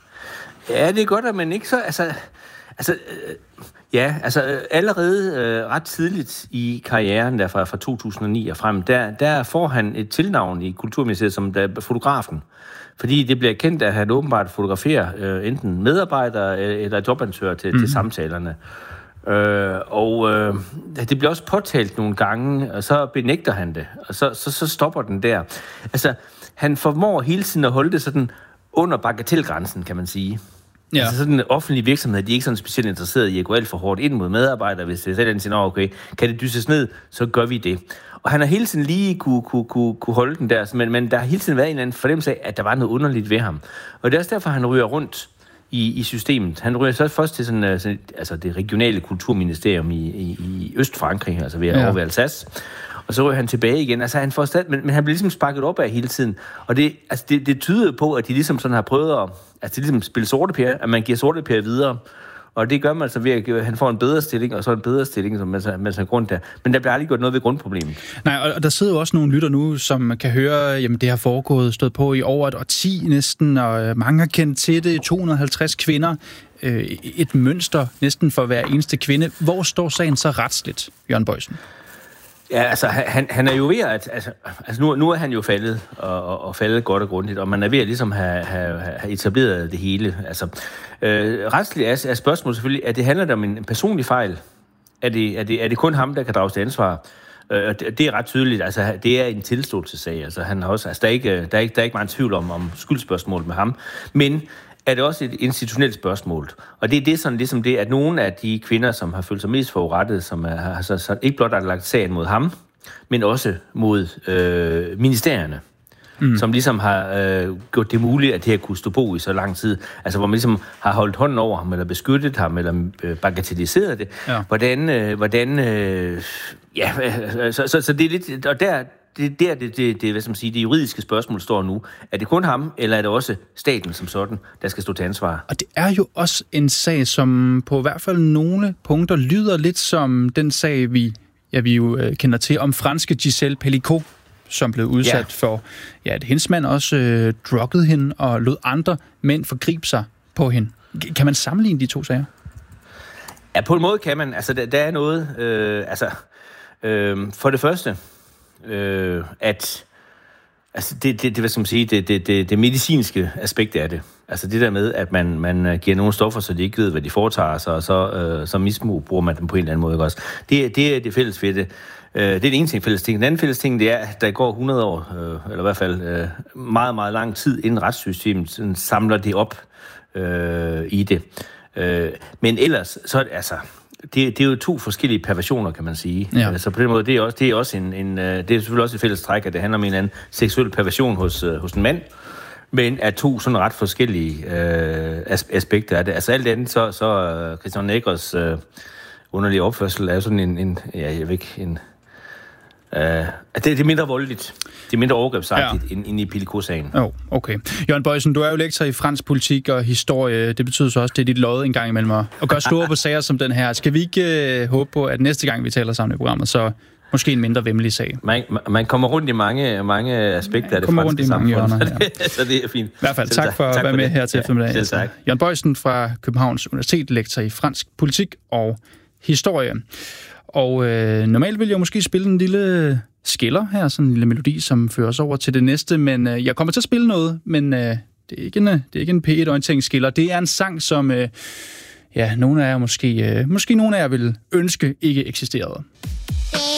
Ja, det er godt, at man ikke så... Altså, altså øh, ja, altså allerede øh, ret tidligt i karrieren, der fra, fra to tusind og ni og frem, der, der får han et tilnavn i Kulturministeriet som der, fotografen. Fordi det bliver kendt, at han åbenbart fotograferer øh, enten medarbejdere eller jobansøgere til, mm-hmm. til samtalerne. Øh, og øh, det bliver også påtalt nogle gange, og så benægter han det, og så, så, så stopper den der. Altså, han formår hele tiden at holde det sådan under bagatelgrænsen, kan man sige. Ja. Altså sådan en offentlig virksomhed, de er ikke sådan specielt interesseret i at gå alt for hårdt ind mod medarbejdere, hvis det er den siger, okay, kan det dysses ned, så gør vi det. Og han har hele tiden lige kunne, kunne, kunne, kunne holde den der, men, men der har hele tiden været en eller anden fornemmelse af, at der var noget underligt ved ham. Og det er også derfor, han ryger rundt i, i systemet. Han ryger så først til sådan, sådan, altså det regionale kulturministerium i, i, i Østfrankrig, altså ved, ja. over ved Alsace. Og så ryger han tilbage igen. Altså han får stadig, men, men han bliver ligesom sparket op af hele tiden. Og det, altså det, det tyder på, at de ligesom sådan har prøvet at, altså ligesom spille sortepære, at man giver sortepære videre. Og det gør man altså ved, at han får en bedre stilling, og så en bedre stilling, som man har grund til. Men der bliver aldrig gjort noget ved grundproblemet. Nej, og der sidder jo også nogle lytter nu, som kan høre, jamen det har foregået, stået på i over et årti næsten, og mange har kendt til det, to hundrede og halvtreds kvinder, et mønster næsten for hver eneste kvinde. Hvor står sagen så retsligt, Jørgen Boysen? Ja, altså, han, han er jo ved at... Altså, altså nu, nu er han jo faldet, og, og, og faldet godt og grundigt, og man er ved at ligesom have, have, have etableret det hele. Altså, øh, retsligt er, er spørgsmålet selvfølgelig, at det handler om en personlig fejl. Er det, er det, er det kun ham, der kan drages til ansvar? Øh, det, det er ret tydeligt. Altså, det er en tilståelsessag. Altså, han har også, altså, der, er ikke, der, er ikke, der er ikke meget tvivl om, om skyldspørgsmål med ham. Men er det også et institutionelt spørgsmål. Og det er det sådan ligesom det, at nogle af de kvinder, som har følt sig mest forurettet, som er, har så, så ikke blot har lagt sagen mod ham, men også mod øh, ministerierne, mm. som ligesom har øh, gjort det muligt, at det her kunne stå på i så lang tid. Altså hvor man ligesom har holdt hånden over ham, eller beskyttet ham, eller øh, bagatelliseret det. Ja. Hvordan, øh, hvordan øh, ja, øh, så, så, så det er lidt, og der, det der, det, det, det, hvad skal man sige, det juridiske spørgsmål står nu. Er det kun ham, eller er det også staten som sådan, der skal stå til ansvar? Og det er jo også en sag, som på i hvert fald nogle punkter lyder lidt som den sag, vi, ja, vi jo øh, kender til, om franske Gisèle Pelicot, som blev udsat ja. for, ja, at hendes mand også øh, druggede hende og lod andre mænd forgribe sig på hende. Kan man sammenligne de to sager? Ja, på en måde kan man. Altså, der, der er noget, øh, altså, øh, for det første, Øh, at altså det, det, det, hvad skal man sige, det, det, det, det medicinske aspekt af det. Altså det der med, at man, man giver nogle stoffer, så de ikke ved, hvad de foretager sig, og så, øh, så misbrug bruger man dem på en eller anden måde. Ikke også? Det, det er det fælles ved det. Øh, det er den ene ting, fælles ting. Den anden fælles ting, det er, at der går hundrede år, øh, eller i hvert fald øh, meget, meget lang tid, inden retssystemet samler det op øh, i det. Øh, men ellers, så er det altså... Det, det er jo to forskellige perversioner, kan man sige. Ja. Altså på den måde, det er også, det er også en, en, det er selvfølgelig også et fælles træk, at det handler om en eller anden seksuel perversion hos, hos en mand, men er to sådan ret forskellige øh, aspekter af det. Altså alt andet, så, så uh, Christian Negres øh, underlige opførsel er sådan en, en ja, jeg ved ikke, en... Uh, det, det er mindre voldeligt. Det er mindre overgrebsagtigt ja. end, end i Pelicot-sagen. Oh, okay. Jørgen Boysen, du er jo lektor i fransk politik og historie. Det betyder så også, at det er dit lod en gang imellem at gøre store på sager som den her. Skal vi ikke uh, håbe på, at næste gang vi taler sammen i programmet, så måske en mindre væmmelig sag? Man, man kommer rundt i mange, mange aspekter ja, af det franske samfund. Hjørner, ja. Så det er fint. I hvert fald tak, tak for tak at være for med det. Her til eftermiddag. Ja, tak. Jørgen Boysen fra Københavns Universitet, lektor i fransk politik og historie. Og øh, normalt vil jeg måske spille en lille skiller her, sådan en lille melodi, som fører os over til det næste, men øh, jeg kommer til at spille noget, men øh, Det er ikke en, det er ikke en P et-orienteringsskiller. Det er en sang, som øh, ja, nogle af jer måske, øh, måske nogle af jer vil ønske ikke eksisterede.